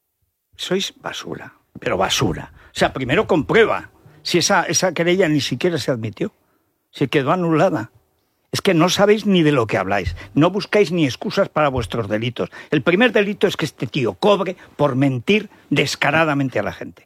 Sois basura, pero basura. O sea, primero comprueba si esa, esa querella ni siquiera se admitió, si quedó anulada. Es que no sabéis ni de lo que habláis. No buscáis ni excusas para vuestros delitos. El primer delito es que este tío cobre por mentir descaradamente a la gente.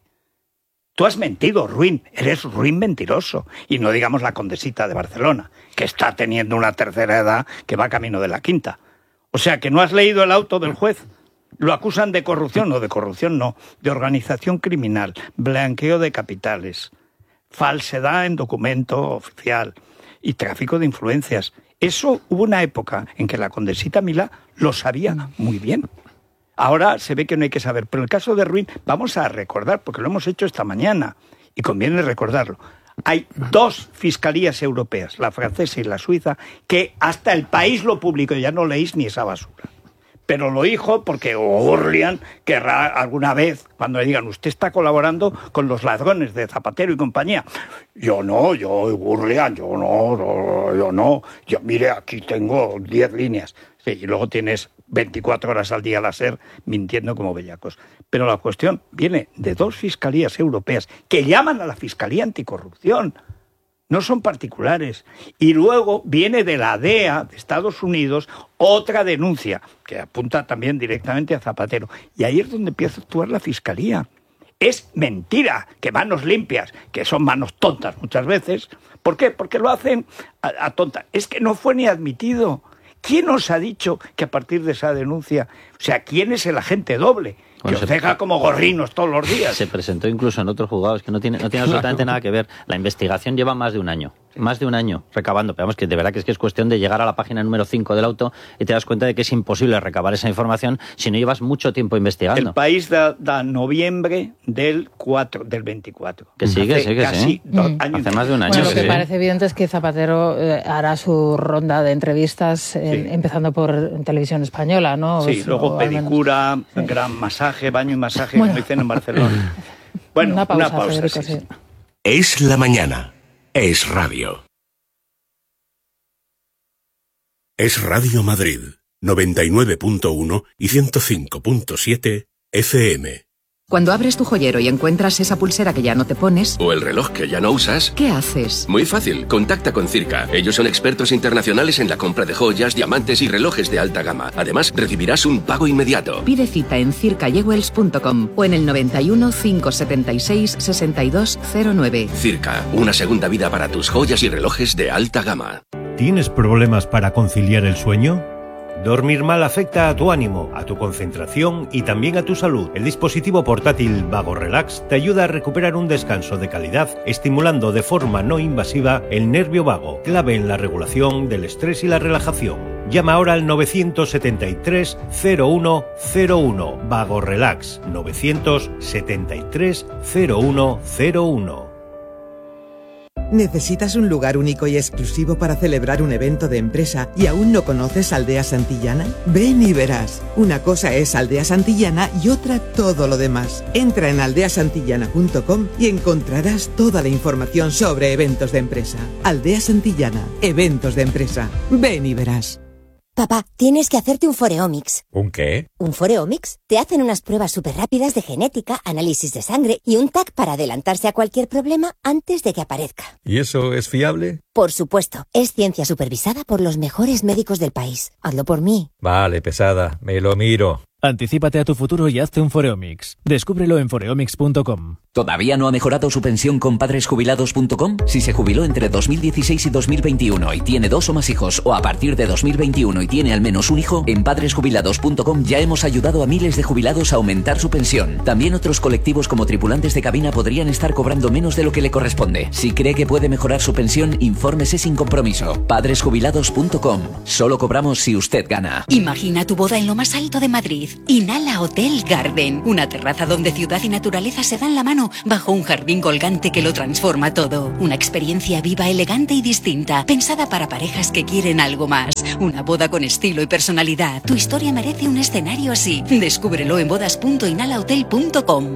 Tú has mentido, ruin. Eres ruin mentiroso. Y no digamos la condesita de Barcelona, que está teniendo una tercera edad que va camino de la quinta. O sea, que no has leído el auto del juez. Lo acusan de corrupción, o de corrupción no, de organización criminal, blanqueo de capitales, falsedad en documento oficial y tráfico de influencias. Eso hubo una época en que la condesita Milá lo sabía muy bien. Ahora se ve que no hay que saber. Pero el caso de Ruin, vamos a recordar, porque lo hemos hecho esta mañana, y conviene recordarlo. Hay dos fiscalías europeas, la francesa y la suiza, que hasta el país lo publicó, ya no leéis ni esa basura. Pero lo dijo porque Gurlian querrá alguna vez, cuando le digan, usted está colaborando con los ladrones de Zapatero y compañía. Yo no, yo, Gurlian, yo no, no, yo no. Yo, mire, aquí tengo diez líneas. Sí, y luego tienes veinticuatro horas al día la SER mintiendo como bellacos. Pero la cuestión viene de dos fiscalías europeas que llaman a la Fiscalía Anticorrupción. No son particulares. Y luego viene de la D E A de Estados Unidos otra denuncia que apunta también directamente a Zapatero. Y ahí es donde empieza a actuar la Fiscalía. Es mentira que manos limpias, que son manos tontas muchas veces. ¿Por qué? Porque lo hacen a, a tonta. Es que no fue ni admitido. ¿Quién os ha dicho que a partir de esa denuncia, o sea, quién es el agente doble? Bueno, que os deja como gorrinos todos los días. Se presentó incluso en otros juzgados, que no tiene, no tiene absolutamente nada que ver. La investigación lleva más de un año. Más de un año recabando. Pero vamos, que de verdad que es que es cuestión de llegar a la página número cinco del auto y te das cuenta de que es imposible recabar esa información si no llevas mucho tiempo investigando. El país da, da noviembre del cuatro, del veinticuatro. Que sigue, hace sigue, casi sí. dos Mm. años. Hace más de un año. Bueno, lo sí, que sí. parece evidente es que Zapatero eh, hará su ronda de entrevistas, en, Sí. empezando por Televisión Española, ¿no? Sí, O- luego o al menos- pedicura, gran masaje, baño y masaje, Bueno. como dicen en Barcelona. Bueno, Una pausa, Federico, sí, sí. sí. Es la mañana. Es radio. Es Radio Madrid, noventa y nueve punto uno y ciento cinco punto siete F M. Cuando abres tu joyero y encuentras esa pulsera que ya no te pones, ¿O el reloj que ya no usas? ¿qué haces? Muy fácil, contacta con Circa. Ellos son expertos internacionales en la compra de joyas, diamantes y relojes de alta gama. Además, recibirás un pago inmediato. Pide cita en circa jewels punto com o en el noventa y uno, cinco setenta y seis, sesenta y dos cero nueve. Circa, una segunda vida para tus joyas y relojes de alta gama. ¿Tienes problemas para conciliar el sueño? Dormir mal afecta a tu ánimo, a tu concentración y también a tu salud. El dispositivo portátil Vago Relax te ayuda a recuperar un descanso de calidad, estimulando de forma no invasiva el nervio vago, clave en la regulación del estrés y la relajación. Llama ahora al nueve siete tres, cero uno cero uno. Vago Relax, nueve siete tres, cero uno cero uno. ¿Necesitas un lugar único y exclusivo para celebrar un evento de empresa y aún no conoces Aldea Santillana? Ven y verás. Una cosa es Aldea Santillana y otra todo lo demás. Entra en aldea santillana punto com y encontrarás toda la información sobre eventos de empresa. Aldea Santillana, eventos de empresa. Ven y verás. Papá, tienes que hacerte un Foreomics. ¿Un qué? ¿Un Foreomics? Te hacen unas pruebas súper rápidas de genética, análisis de sangre y un T A C para adelantarse a cualquier problema antes de que aparezca. ¿Y eso es fiable? Por supuesto, es ciencia supervisada por los mejores médicos del país. Hazlo por mí. Vale, pesada, me lo miro. Anticípate a tu futuro y hazte un Foreomics. Descúbrelo en foreomics punto com. ¿Todavía no ha mejorado su pensión con padres jubilados punto com? Si se jubiló entre dos mil dieciséis y dos mil veintiuno y tiene dos o más hijos, o a partir de dos mil veintiuno y tiene al menos un hijo, en padres jubilados punto com ya hemos ayudado a miles de jubilados a aumentar su pensión. También otros colectivos como tripulantes de cabina podrían estar cobrando menos de lo que le corresponde. Si cree que puede mejorar su pensión, infórmese sin compromiso. padres jubilados punto com. Solo cobramos si usted gana. Imagina tu boda en lo más alto de Madrid. Inhala Hotel Garden. Una terraza donde ciudad y naturaleza se dan la mano bajo un jardín colgante que lo transforma todo. Una experiencia viva, elegante y distinta, pensada para parejas que quieren algo más. Una boda con estilo y personalidad. Tu historia merece un escenario así. Descúbrelo en bodas punto inhala hotel punto com.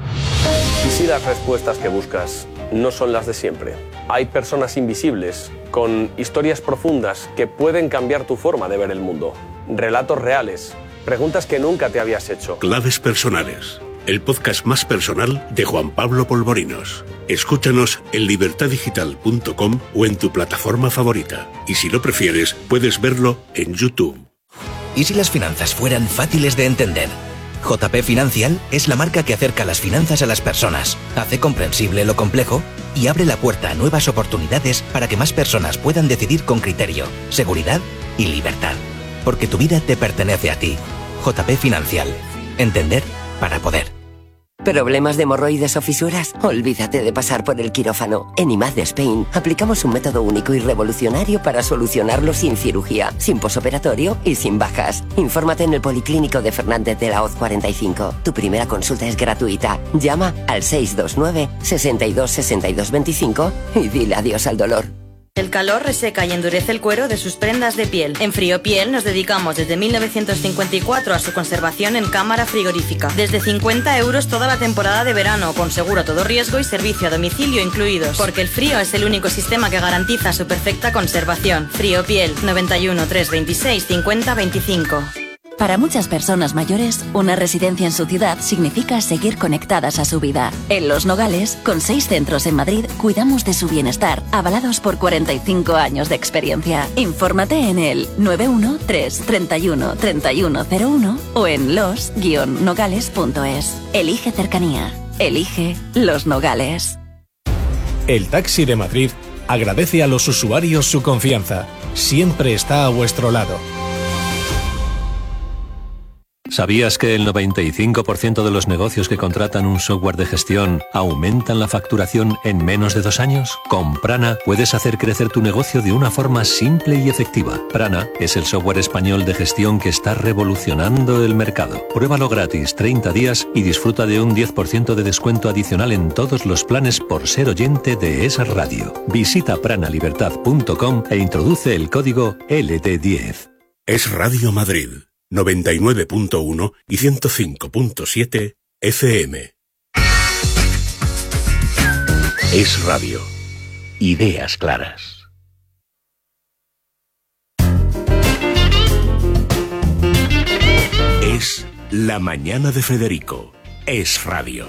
¿Y si las respuestas que buscas no son las de siempre? Hay personas invisibles, con historias profundas que pueden cambiar tu forma de ver el mundo. Relatos reales, preguntas que nunca te habías hecho. Claves personales. El podcast más personal de Juan Pablo Polvorinos. Escúchanos en libertad digital punto com o en tu plataforma favorita. Y si lo prefieres, puedes verlo en YouTube. ¿Y si las finanzas fueran fáciles de entender? J P Financial es la marca que acerca las finanzas a las personas, hace comprensible lo complejo y abre la puerta a nuevas oportunidades para que más personas puedan decidir con criterio, seguridad y libertad. Porque tu vida te pertenece a ti. J P Financial. Entender para poder. ¿Problemas de hemorroides o fisuras? Olvídate de pasar por el quirófano. En I M A D de Spain aplicamos un método único y revolucionario para solucionarlo sin cirugía, sin posoperatorio y sin bajas. Infórmate en el Policlínico de Fernández de la Hoz cuarenta y cinco. Tu primera consulta es gratuita. Llama al seis dos nueve, seis dos, seis dos dos cinco y dile adiós al dolor. El calor reseca y endurece el cuero de sus prendas de piel. En Friopiel nos dedicamos desde mil novecientos cincuenta y cuatro a su conservación en cámara frigorífica. Desde cincuenta euros toda la temporada de verano, con seguro a todo riesgo y servicio a domicilio incluidos. Porque el frío es el único sistema que garantiza su perfecta conservación. Friopiel, noventa y uno, trescientos veintiséis, cincuenta veinticinco. Para muchas personas mayores, una residencia en su ciudad significa seguir conectadas a su vida. En Los Nogales, con seis centros en Madrid, cuidamos de su bienestar, avalados por cuarenta y cinco años de experiencia. Infórmate en el nueve uno tres, treinta y uno, treinta y uno cero uno o en los guion nogales punto es. Elige cercanía. Elige Los Nogales. El Taxi de Madrid agradece a los usuarios su confianza. Siempre está a vuestro lado. ¿Sabías que el noventa y cinco por ciento de los negocios que contratan un software de gestión aumentan la facturación en menos de dos años? Con Prana puedes hacer crecer tu negocio de una forma simple y efectiva. Prana es el software español de gestión que está revolucionando el mercado. Pruébalo gratis treinta días y disfruta de un diez por ciento de descuento adicional en todos los planes por ser oyente de Es Radio. Visita prana libertad punto com e introduce el código L D diez. Es Radio Madrid. noventa y nueve punto uno y ciento cinco punto siete F M. Es Radio. Ideas claras. Es La Mañana de Federico. Es Radio.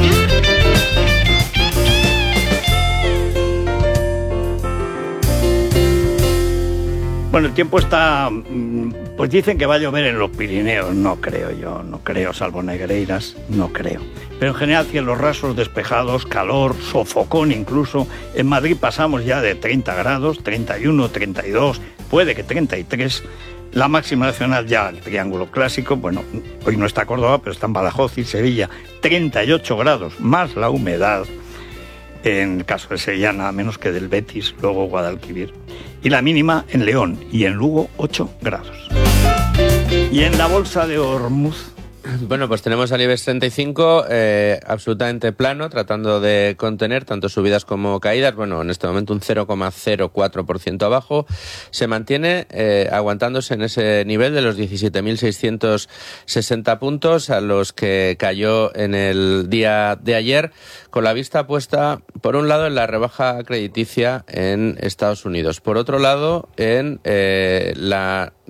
Bueno, el tiempo está... Pues dicen que va a llover en los Pirineos. No creo yo, no creo, salvo Negreiras, no creo. Pero en general cielos rasos, despejados, calor, sofocón incluso. En Madrid pasamos ya de treinta grados, treinta y uno, treinta y dos, puede que treinta y tres. La máxima nacional ya, el triángulo clásico, bueno, hoy no está Córdoba, pero está en Badajoz y Sevilla, treinta y ocho grados, más la humedad. En el caso de Sevilla nada menos que del Betis, luego Guadalquivir. Y la mínima en León y en Lugo ocho grados. Y en la bolsa de Hormuz... Bueno, pues tenemos al IBEX treinta y cinco eh, absolutamente plano, tratando de contener tanto subidas como caídas. Bueno, en este momento un cero coma cero cuatro por ciento abajo. Se mantiene eh, aguantándose en ese nivel de los diecisiete mil seiscientos sesenta puntos a los que cayó en el día de ayer, con la vista puesta, por un lado, en la rebaja crediticia en Estados Unidos. Por otro lado, en eh, la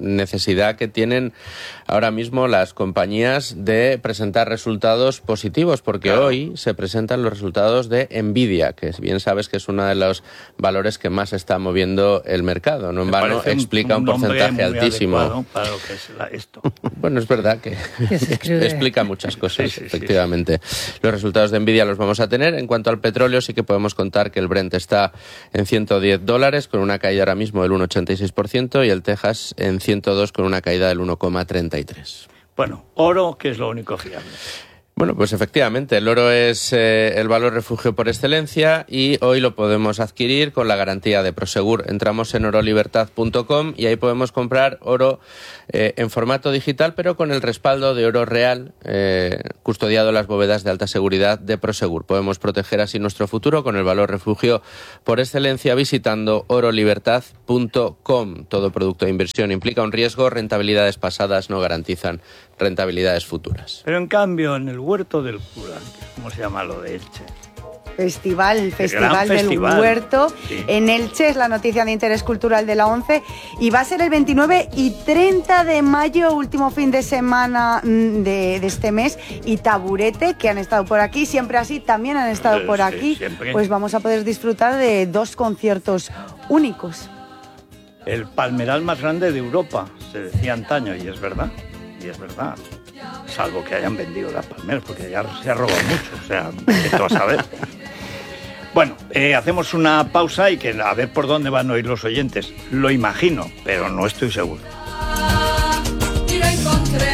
necesidad que tienen ahora mismo las compañías de presentar resultados positivos, porque claro, hoy se presentan los resultados de Nvidia, que bien sabes que es uno de los valores que más está moviendo el mercado. No en vano explica un, un porcentaje altísimo. Para lo que es la, esto. Bueno, es verdad que, que explica muchas cosas, sí, sí, efectivamente. Sí, sí. Los resultados de Nvidia los vamos a tener. En cuanto al petróleo, sí que podemos contar que el Brent está en ciento diez dólares, con una caída ahora mismo del uno coma ochenta y seis por ciento, y el Texas en ciento dos, con una caída del uno coma treinta y tres. Bueno, oro, que es lo único fiable. Bueno, pues efectivamente, el oro es eh, el valor refugio por excelencia y hoy lo podemos adquirir con la garantía de Prosegur. Entramos en oro libertad punto com y ahí podemos comprar oro eh, en formato digital, pero con el respaldo de oro real, eh, custodiado en las bóvedas de alta seguridad de Prosegur. Podemos proteger así nuestro futuro con el valor refugio por excelencia visitando oro libertad punto com. Todo producto de inversión implica un riesgo, rentabilidades pasadas no garantizan rentabilidades futuras. Pero en cambio, en el Huerto del Cura, ¿cómo se llama lo de Elche? Festival, el Festival del festival. Huerto. Sí. En Elche es la noticia de interés cultural de la ONCE y va a ser el veintinueve y treinta de mayo, último fin de semana de, de este mes. Y Taburete, que han estado por aquí, siempre así, también han estado Eh, por sí, aquí. siempre. Pues vamos a poder disfrutar de dos conciertos únicos. El palmeral más grande de Europa, se decía antaño, y es verdad. Y es verdad, salvo que hayan vendido las palmeras, porque ya se ha robado mucho, o sea, esto a saber. Bueno, eh, hacemos una pausa y que a ver por dónde van a oír los oyentes. Lo imagino, pero no estoy seguro. Y lo encontré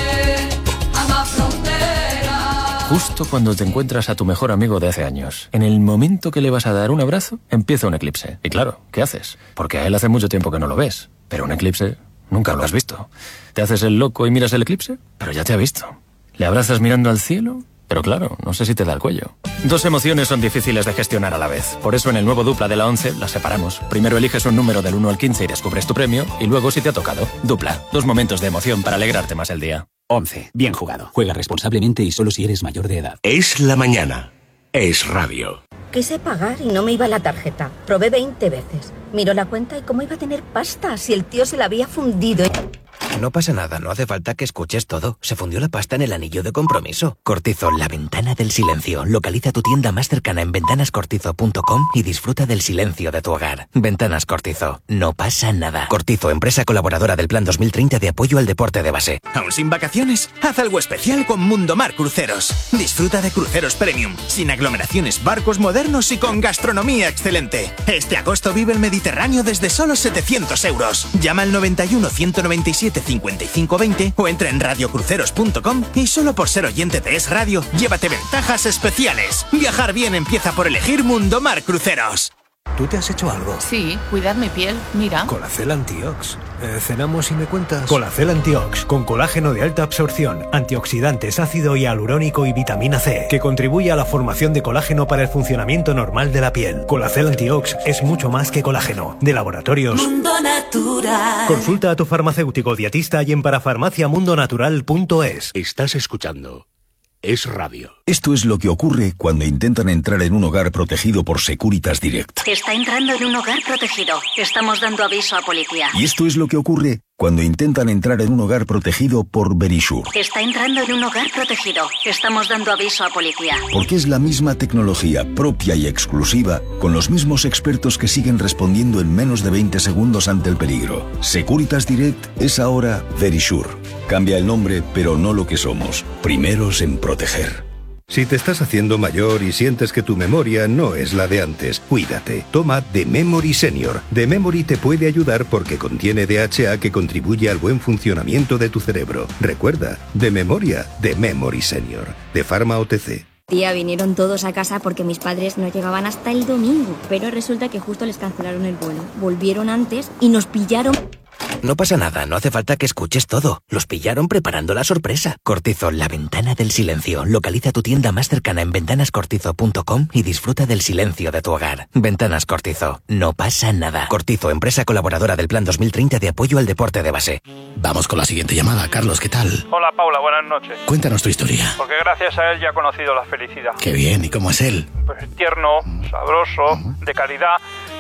a más frontera. Justo cuando te encuentras a tu mejor amigo de hace años, en el momento que le vas a dar un abrazo, empieza un eclipse. Y claro, ¿qué haces? Porque a él hace mucho tiempo que no lo ves, pero un eclipse nunca lo has visto. ¿Te haces el loco y miras el eclipse? Pero ya te ha visto. ¿Le abrazas mirando al cielo? Pero claro, no sé si te da el cuello. Dos emociones son difíciles de gestionar a la vez. Por eso en el nuevo Dupla de la ONCE las separamos. Primero eliges un número del uno al quince y descubres tu premio, y luego si te ha tocado. Dupla. Dos momentos de emoción para alegrarte más el día. once. Bien jugado. Juega responsablemente y solo si eres mayor de edad. Es la mañana. Es radio. Quise pagar y no me iba la tarjeta. Probé veinte veces. Miró la cuenta y cómo iba a tener pasta si el tío se la había fundido. No pasa nada, no hace falta que escuches todo. Se fundió la pasta en el anillo de compromiso. Cortizo, la ventana del silencio. Localiza tu tienda más cercana en ventanas cortizo punto com y disfruta del silencio de tu hogar. Ventanas Cortizo, no pasa nada. Cortizo, empresa colaboradora del Plan dos mil treinta de apoyo al deporte de base. ¿Aún sin vacaciones? Haz algo especial con Mundomar Cruceros. Disfruta de cruceros premium, sin aglomeraciones, barcos modernos y con gastronomía excelente. Este agosto vive el Mediterráneo desde solo setecientos euros. Llama al noventa y uno, ciento noventa y siete, cincuenta y cinco veinte o entra en radio cruceros punto com y solo por ser oyente de Es Radio, llévate ventajas especiales. Viajar bien empieza por elegir Mundomar Cruceros. ¿Tú te has hecho algo? Sí, cuidar mi piel, mira. Colacel Antiox. Eh, ¿Cenamos y me cuentas? Colacel Antiox, con colágeno de alta absorción, antioxidantes, ácido hialurónico y vitamina C, que contribuye a la formación de colágeno para el funcionamiento normal de la piel. Colacel Antiox es mucho más que colágeno. De Laboratorios Mundo Natural. Consulta a tu farmacéutico dietista y en parafarmacia mundo natural punto es. Estás escuchando Es Radio. Esto es lo que ocurre cuando intentan entrar en un hogar protegido por Securitas Direct. Está entrando en un hogar protegido. Estamos dando aviso a policía. Y esto es lo que ocurre cuando intentan entrar en un hogar protegido por Verisure. Está entrando en un hogar protegido. Estamos dando aviso a policía. Porque es la misma tecnología propia y exclusiva, con los mismos expertos que siguen respondiendo en menos de veinte segundos ante el peligro. Securitas Direct es ahora Verisure. Cambia el nombre, pero no lo que somos. Primeros en proteger. Si te estás haciendo mayor y sientes que tu memoria no es la de antes, cuídate. Toma The Memory Senior. The Memory te puede ayudar porque contiene D H A que contribuye al buen funcionamiento de tu cerebro. Recuerda, de memoria, The Memory Senior. De Pharma O T C. Tía, vinieron todos a casa porque mis padres no llegaban hasta el domingo, pero resulta que justo les cancelaron el vuelo. Volvieron antes y nos pillaron... No pasa nada, no hace falta que escuches todo. Los pillaron preparando la sorpresa. Cortizo, la ventana del silencio. Localiza tu tienda más cercana en ventanas cortizo punto com y disfruta del silencio de tu hogar. Ventanas Cortizo, no pasa nada. Cortizo, empresa colaboradora del Plan dos mil treinta de apoyo al deporte de base. Vamos con la siguiente llamada. Carlos, ¿qué tal? Hola, Paula, buenas noches. Cuéntanos tu historia. Porque gracias a él ya he conocido la felicidad. Qué bien, ¿y cómo es él? Pues tierno, sabroso, de calidad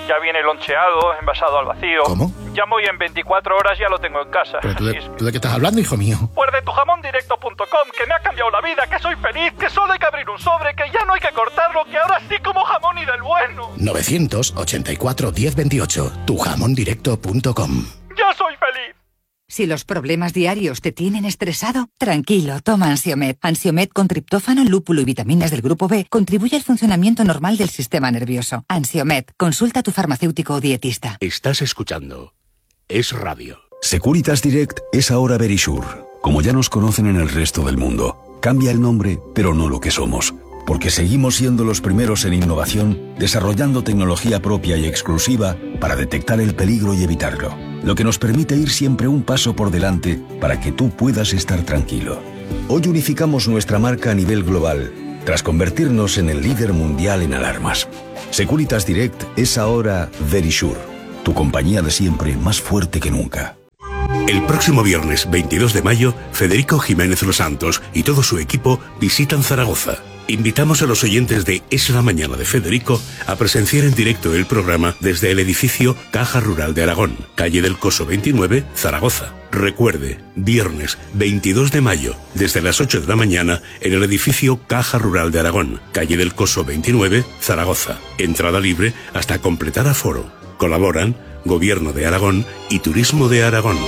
Ya viene loncheado, envasado al vacío. ¿Cómo? Llamo y en veinticuatro horas ya lo tengo en casa. ¿Pero tú de, tú de qué estás hablando, hijo mío? Pues de tu jamón directo punto com, que me ha cambiado la vida, que soy feliz, que solo hay que abrir un sobre, que ya no hay que cortarlo, que ahora sí como jamón y del bueno. novecientos ochenta y cuatro diez veintiocho, tu jamón directo punto com. ¡Ya soy feliz! Si los problemas diarios te tienen estresado, tranquilo, toma Ansiomed. Ansiomed con triptófano, lúpulo y vitaminas del grupo B contribuye al funcionamiento normal del sistema nervioso. Ansiomed, consulta a tu farmacéutico o dietista. Estás escuchando Es Radio. Securitas Direct es ahora Verisure. Como ya nos conocen en el resto del mundo, cambia el nombre, pero no lo que somos. Porque seguimos siendo los primeros en innovación, desarrollando tecnología propia y exclusiva para detectar el peligro y evitarlo. Lo que nos permite ir siempre un paso por delante para que tú puedas estar tranquilo. Hoy unificamos nuestra marca a nivel global, tras convertirnos en el líder mundial en alarmas. Securitas Direct es ahora Verisure, tu compañía de siempre más fuerte que nunca. El próximo viernes veintidós de mayo, Federico Jiménez Los Santos y todo su equipo visitan Zaragoza. Invitamos a los oyentes de Es la Mañana de Federico a presenciar en directo el programa desde el edificio Caja Rural de Aragón, calle del Coso veintinueve, Zaragoza. Recuerde, viernes veintidós de mayo, desde las ocho de la mañana, en el edificio Caja Rural de Aragón, calle del Coso veintinueve, Zaragoza. Entrada libre hasta completar aforo. Colaboran Gobierno de Aragón y Turismo de Aragón.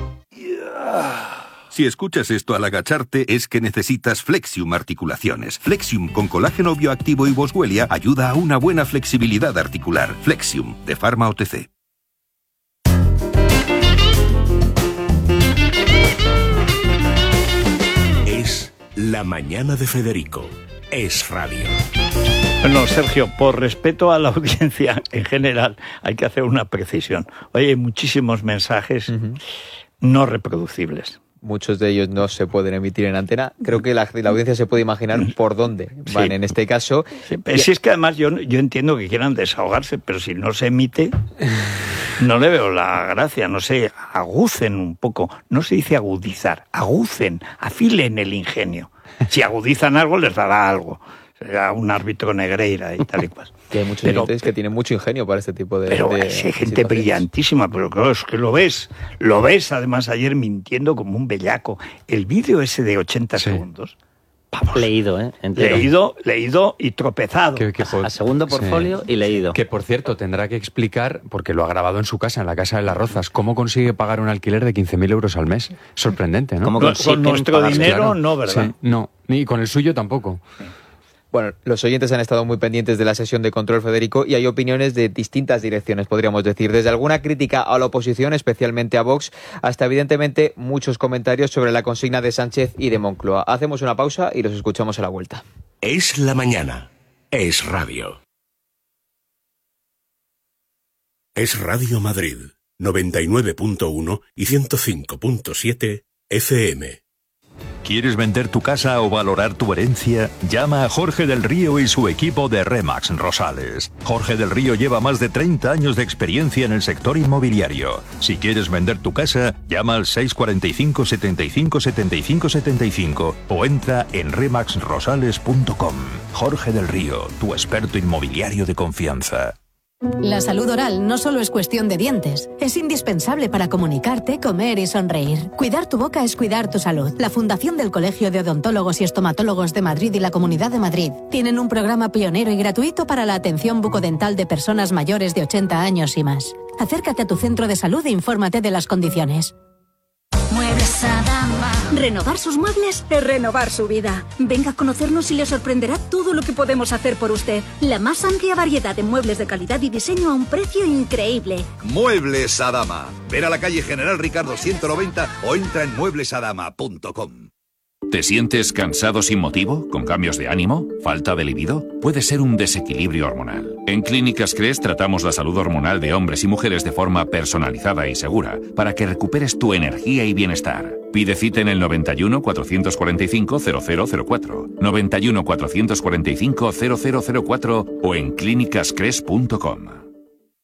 Si escuchas esto al agacharte es que necesitas Flexium Articulaciones. Flexium con colágeno bioactivo y boswellia ayuda a una buena flexibilidad articular. Flexium, de Pharma O T C. Es La Mañana de Federico. Es Radio. Bueno, Sergio, por respeto a la audiencia en general, hay que hacer una precisión. Oye, hay muchísimos mensajes uh-huh. no reproducibles. Muchos de ellos no se pueden emitir en antena. Creo que la, la audiencia se puede imaginar por dónde van sí. en este caso. Sí, pero y... si es que además yo, yo entiendo que quieran desahogarse, pero si no se emite, no le veo la gracia. No sé, agucen un poco. No se dice agudizar, agucen, afilen el ingenio. Si agudizan algo, les dará algo. Será un árbitro Negreira y tal y cual. Que hay muchos pero, oyentes que tienen mucho ingenio para este tipo de Pero de, hay gente brillantísima, pero claro, es que lo ves. Lo ves, además, ayer mintiendo como un bellaco. El vídeo ese de ochenta sí. segundos. Vamos. Leído, ¿eh? Entero. Leído, leído y tropezado. Que, que por... A segundo portfolio sí. y leído. Que, por cierto, tendrá que explicar, porque lo ha grabado en su casa, en la Casa de las Rozas, cómo consigue pagar un alquiler de quince mil euros al mes. Sorprendente, ¿no? ¿Cómo con nuestro dinero, claro. no, ¿verdad? Sí, no, ni con el suyo tampoco. Sí. Bueno, los oyentes han estado muy pendientes de la sesión de control, Federico, y hay opiniones de distintas direcciones, podríamos decir. Desde alguna crítica a la oposición, especialmente a Vox, hasta evidentemente muchos comentarios sobre la consigna de Sánchez y de Moncloa. Hacemos una pausa y los escuchamos a la vuelta. Es la mañana. Es Radio. Es Radio Madrid, noventa y nueve punto uno y ciento cinco punto siete F M. ¿Quieres vender tu casa o valorar tu herencia? Llama a Jorge del Río y su equipo de Remax Rosales. Jorge del Río lleva más de treinta años de experiencia en el sector inmobiliario. Si quieres vender tu casa, llama al seis cuatro cinco, setenta y cinco, setenta y cinco, setenta y cinco o entra en remax rosales punto com. Jorge del Río, tu experto inmobiliario de confianza. La salud oral no solo es cuestión de dientes, es indispensable para comunicarte, comer y sonreír. Cuidar tu boca es cuidar tu salud. La Fundación del Colegio de Odontólogos y Estomatólogos de Madrid y la Comunidad de Madrid tienen un programa pionero y gratuito para la atención bucodental de personas mayores de ochenta años y más. Acércate a tu centro de salud e infórmate de las condiciones. Muebles Adama. Renovar sus muebles es renovar su vida. Venga a conocernos y le sorprenderá todo lo que podemos hacer por usted. La más amplia variedad de muebles de calidad y diseño a un precio increíble. Muebles Adama. Ven a la calle General Ricardo ciento noventa o entra en muebles adama punto com. ¿Te sientes cansado sin motivo? ¿Con cambios de ánimo? ¿Falta de libido? Puede ser un desequilibrio hormonal. En Clínicas Cres tratamos la salud hormonal de hombres y mujeres de forma personalizada y segura para que recuperes tu energía y bienestar. Pide cita en el noventa y uno, cuatrocientos cuarenta y cinco, cero cero cero cuatro, noventa y uno, cuatrocientos cuarenta y cinco, cero cero cero cuatro o en clínicas cres punto com.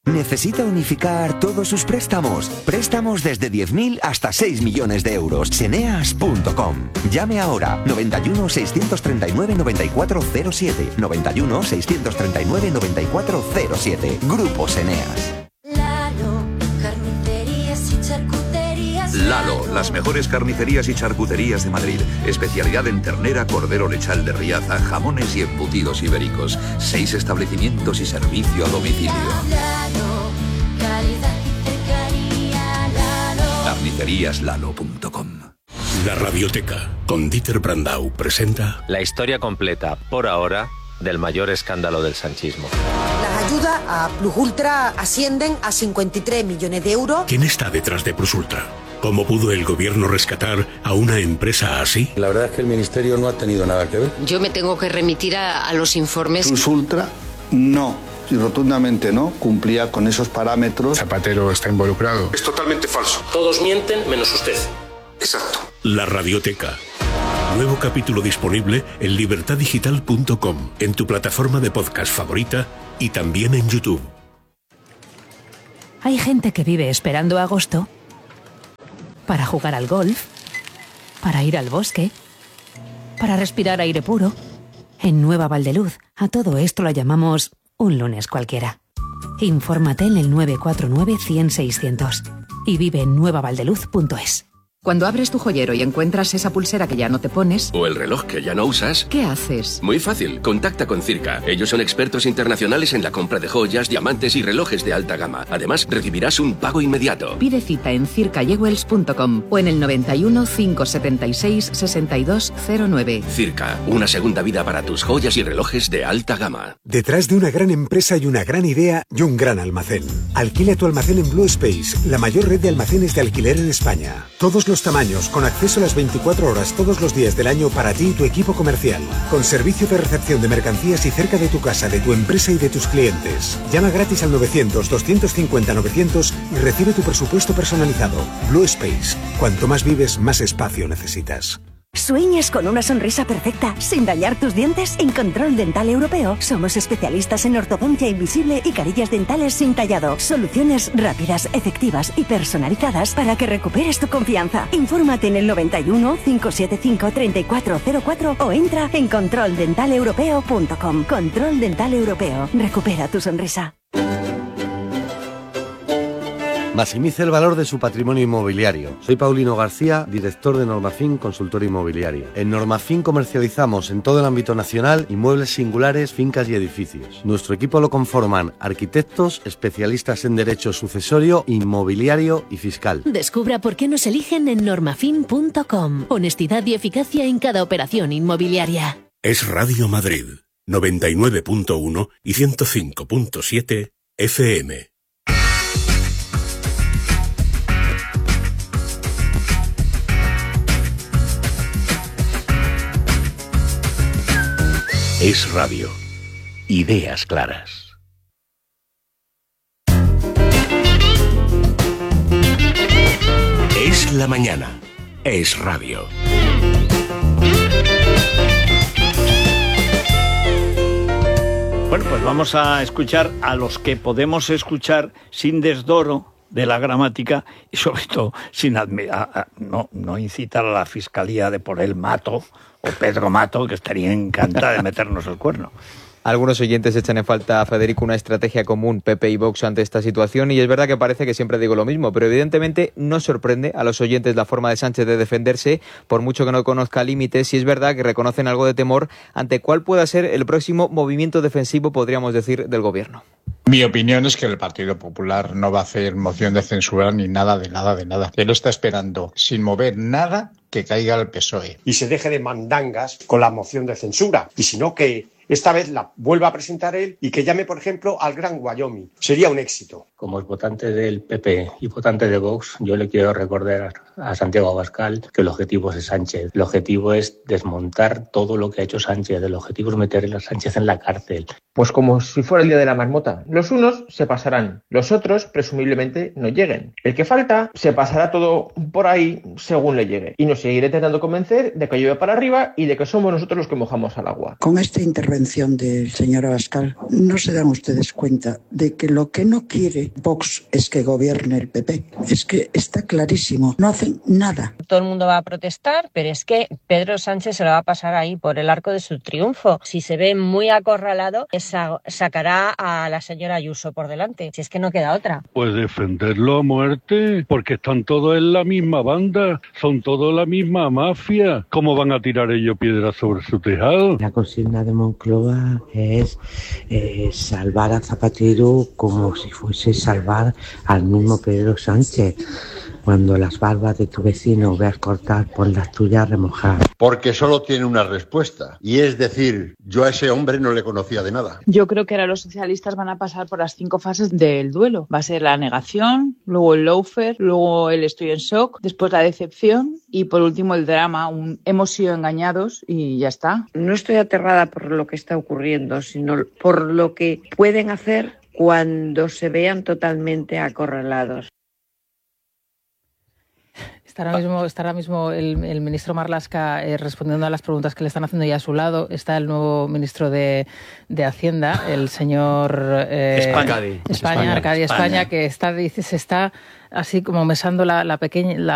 ¿Necesita unificar todos sus préstamos? Préstamos desde diez mil hasta seis millones de euros. Seneas punto com. Llame ahora. noventa y uno, seiscientos treinta y nueve, noventa y cuatro cero siete. noventa y uno, seiscientos treinta y nueve, noventa y cuatro cero siete. Grupo Seneas. Lalo, carnicerías y charcuterías. Lalo, las mejores carnicerías y charcuterías de Madrid. Especialidad en ternera, cordero lechal de Riaza, jamones y embutidos ibéricos. Seis establecimientos y servicio a domicilio. Lalo, calidad y cercanía. Lalo. carnicerías lalo punto com. La Radioteca, con Dieter Brandau, presenta la historia completa, por ahora, del mayor escándalo del sanchismo. Las ayudas a Plus Ultra ascienden a cincuenta y tres millones de euros. ¿Quién está detrás de Plus Ultra? ¿Cómo pudo el gobierno rescatar a una empresa así? La verdad es que el ministerio no ha tenido nada que ver. Yo me tengo que remitir a, a los informes. Plus Ultra no, y rotundamente no, cumplía con esos parámetros. Zapatero está involucrado. Es totalmente falso. Todos mienten menos usted. Exacto. La Radioteca. Nuevo capítulo disponible en libertad digital punto com, en tu plataforma de podcast favorita y también en YouTube. Hay gente que vive esperando agosto para jugar al golf, para ir al bosque, para respirar aire puro. En Nueva Valdeluz, a todo esto lo llamamos un lunes cualquiera. Infórmate en el nueve cuatro nueve, cien, seiscientos y vive en nueva valdeluz punto es. Cuando abres tu joyero y encuentras esa pulsera que ya no te pones... O el reloj que ya no usas... ¿Qué haces? Muy fácil, contacta con Circa. Ellos son expertos internacionales en la compra de joyas, diamantes y relojes de alta gama. Además, recibirás un pago inmediato. Pide cita en circa jewels punto com o en el noventa y uno, cinco setenta y seis, sesenta y dos cero nueve. Circa, una segunda vida para tus joyas y relojes de alta gama. Detrás de una gran empresa hay una gran idea y un gran almacén. Alquila tu almacén en Blue Space, la mayor red de almacenes de alquiler en España. Todos los tamaños, con acceso a las veinticuatro horas todos los días del año para ti y tu equipo comercial. Con servicio de recepción de mercancías y cerca de tu casa, de tu empresa y de tus clientes. Llama gratis al novecientos, doscientos cincuenta, novecientos y recibe tu presupuesto personalizado. Blue Space. Cuanto más vives, más espacio necesitas. ¿Sueñas con una sonrisa perfecta sin dañar tus dientes? En Control Dental Europeo somos especialistas en ortodoncia invisible y carillas dentales sin tallado. Soluciones rápidas, efectivas y personalizadas para que recuperes tu confianza. Infórmate en el noventa y uno, cinco siete cinco, treinta y cuatro cero cuatro o entra en control dental europeo punto com. Control Dental Europeo. Recupera tu sonrisa. Maximice el valor de su patrimonio inmobiliario. Soy Paulino García, director de Normafin Consultora Inmobiliaria. En Normafin comercializamos en todo el ámbito nacional inmuebles singulares, fincas y edificios. Nuestro equipo lo conforman arquitectos, especialistas en derecho sucesorio, inmobiliario y fiscal. Descubra por qué nos eligen en normafin punto com. Honestidad y eficacia en cada operación inmobiliaria. Es Radio Madrid, noventa y nueve punto uno y ciento cinco punto siete F M. Es radio. Ideas claras. Es la mañana. Es radio. Bueno, pues vamos a escuchar a los que podemos escuchar sin desdoro de la gramática y sobre todo sin admi- a, a, no, no incitar a la Fiscalía de por el Mato o Pedro Mato, que estaría encantada de meternos el cuerno. Algunos oyentes echan en falta a Federico una estrategia común, P P y Vox, ante esta situación, y es verdad que parece que siempre digo lo mismo, pero evidentemente no sorprende a los oyentes la forma de Sánchez de defenderse, por mucho que no conozca límites, y es verdad que reconocen algo de temor ante cuál pueda ser el próximo movimiento defensivo, podríamos decir, del gobierno. Mi opinión es que el Partido Popular no va a hacer moción de censura ni nada de nada de nada. Él está esperando, sin mover nada, que caiga el P S O E. Y se deje de mandangas con la moción de censura. Y si no, que esta vez la vuelva a presentar él y que llame, por ejemplo, al Gran Wyoming. Sería un éxito. Como es votante del P P y votante de Vox, yo le quiero recordar a Santiago Abascal que el objetivo es Sánchez. El objetivo es desmontar todo lo que ha hecho Sánchez. El objetivo es meter a Sánchez en la cárcel. Pues como si fuera el día de la marmota. Los unos se pasarán, los otros presumiblemente no lleguen. El que falta se pasará todo por ahí según le llegue. Y nos seguirá intentando convencer de que llueve para arriba y de que somos nosotros los que mojamos al agua. Con esta intervención intervención del señor Abascal, no se dan ustedes cuenta de que lo que no quiere Vox es que gobierne el P P. Es que está clarísimo, no hacen nada. Todo el mundo va a protestar, pero es que Pedro Sánchez se lo va a pasar ahí por el arco de su triunfo. Si se ve muy acorralado, esa, sacará a la señora Ayuso por delante. Si es que no queda otra. Pues defenderlo a muerte, porque están todos en la misma banda, son todos la misma mafia. ¿Cómo van a tirar ellos piedras sobre su tejado? La consigna de Moncloa es eh, salvar a Zapatero como si fuese salvar al mismo Pedro Sánchez. Cuando las barbas de tu vecino veas cortar, pon las tuyas remojar. Porque solo tiene una respuesta, y es decir, yo a ese hombre no le conocía de nada. Yo creo que ahora los socialistas van a pasar por las cinco fases del duelo. Va a ser la negación, luego el lawfare, luego el estoy en shock, después la decepción y por último el drama, un hemos sido engañados y ya está. No estoy aterrada por lo que está ocurriendo, sino por lo que pueden hacer cuando se vean totalmente acorralados. Está ahora mismo, está ahora mismo el, el ministro Marlaska eh, respondiendo a las preguntas que le están haciendo ya a su lado. Está el nuevo ministro de, de Hacienda, el señor eh, España. España, España, Arcadi España, España, que está, dice, se está así como mesando la, la pequeña... La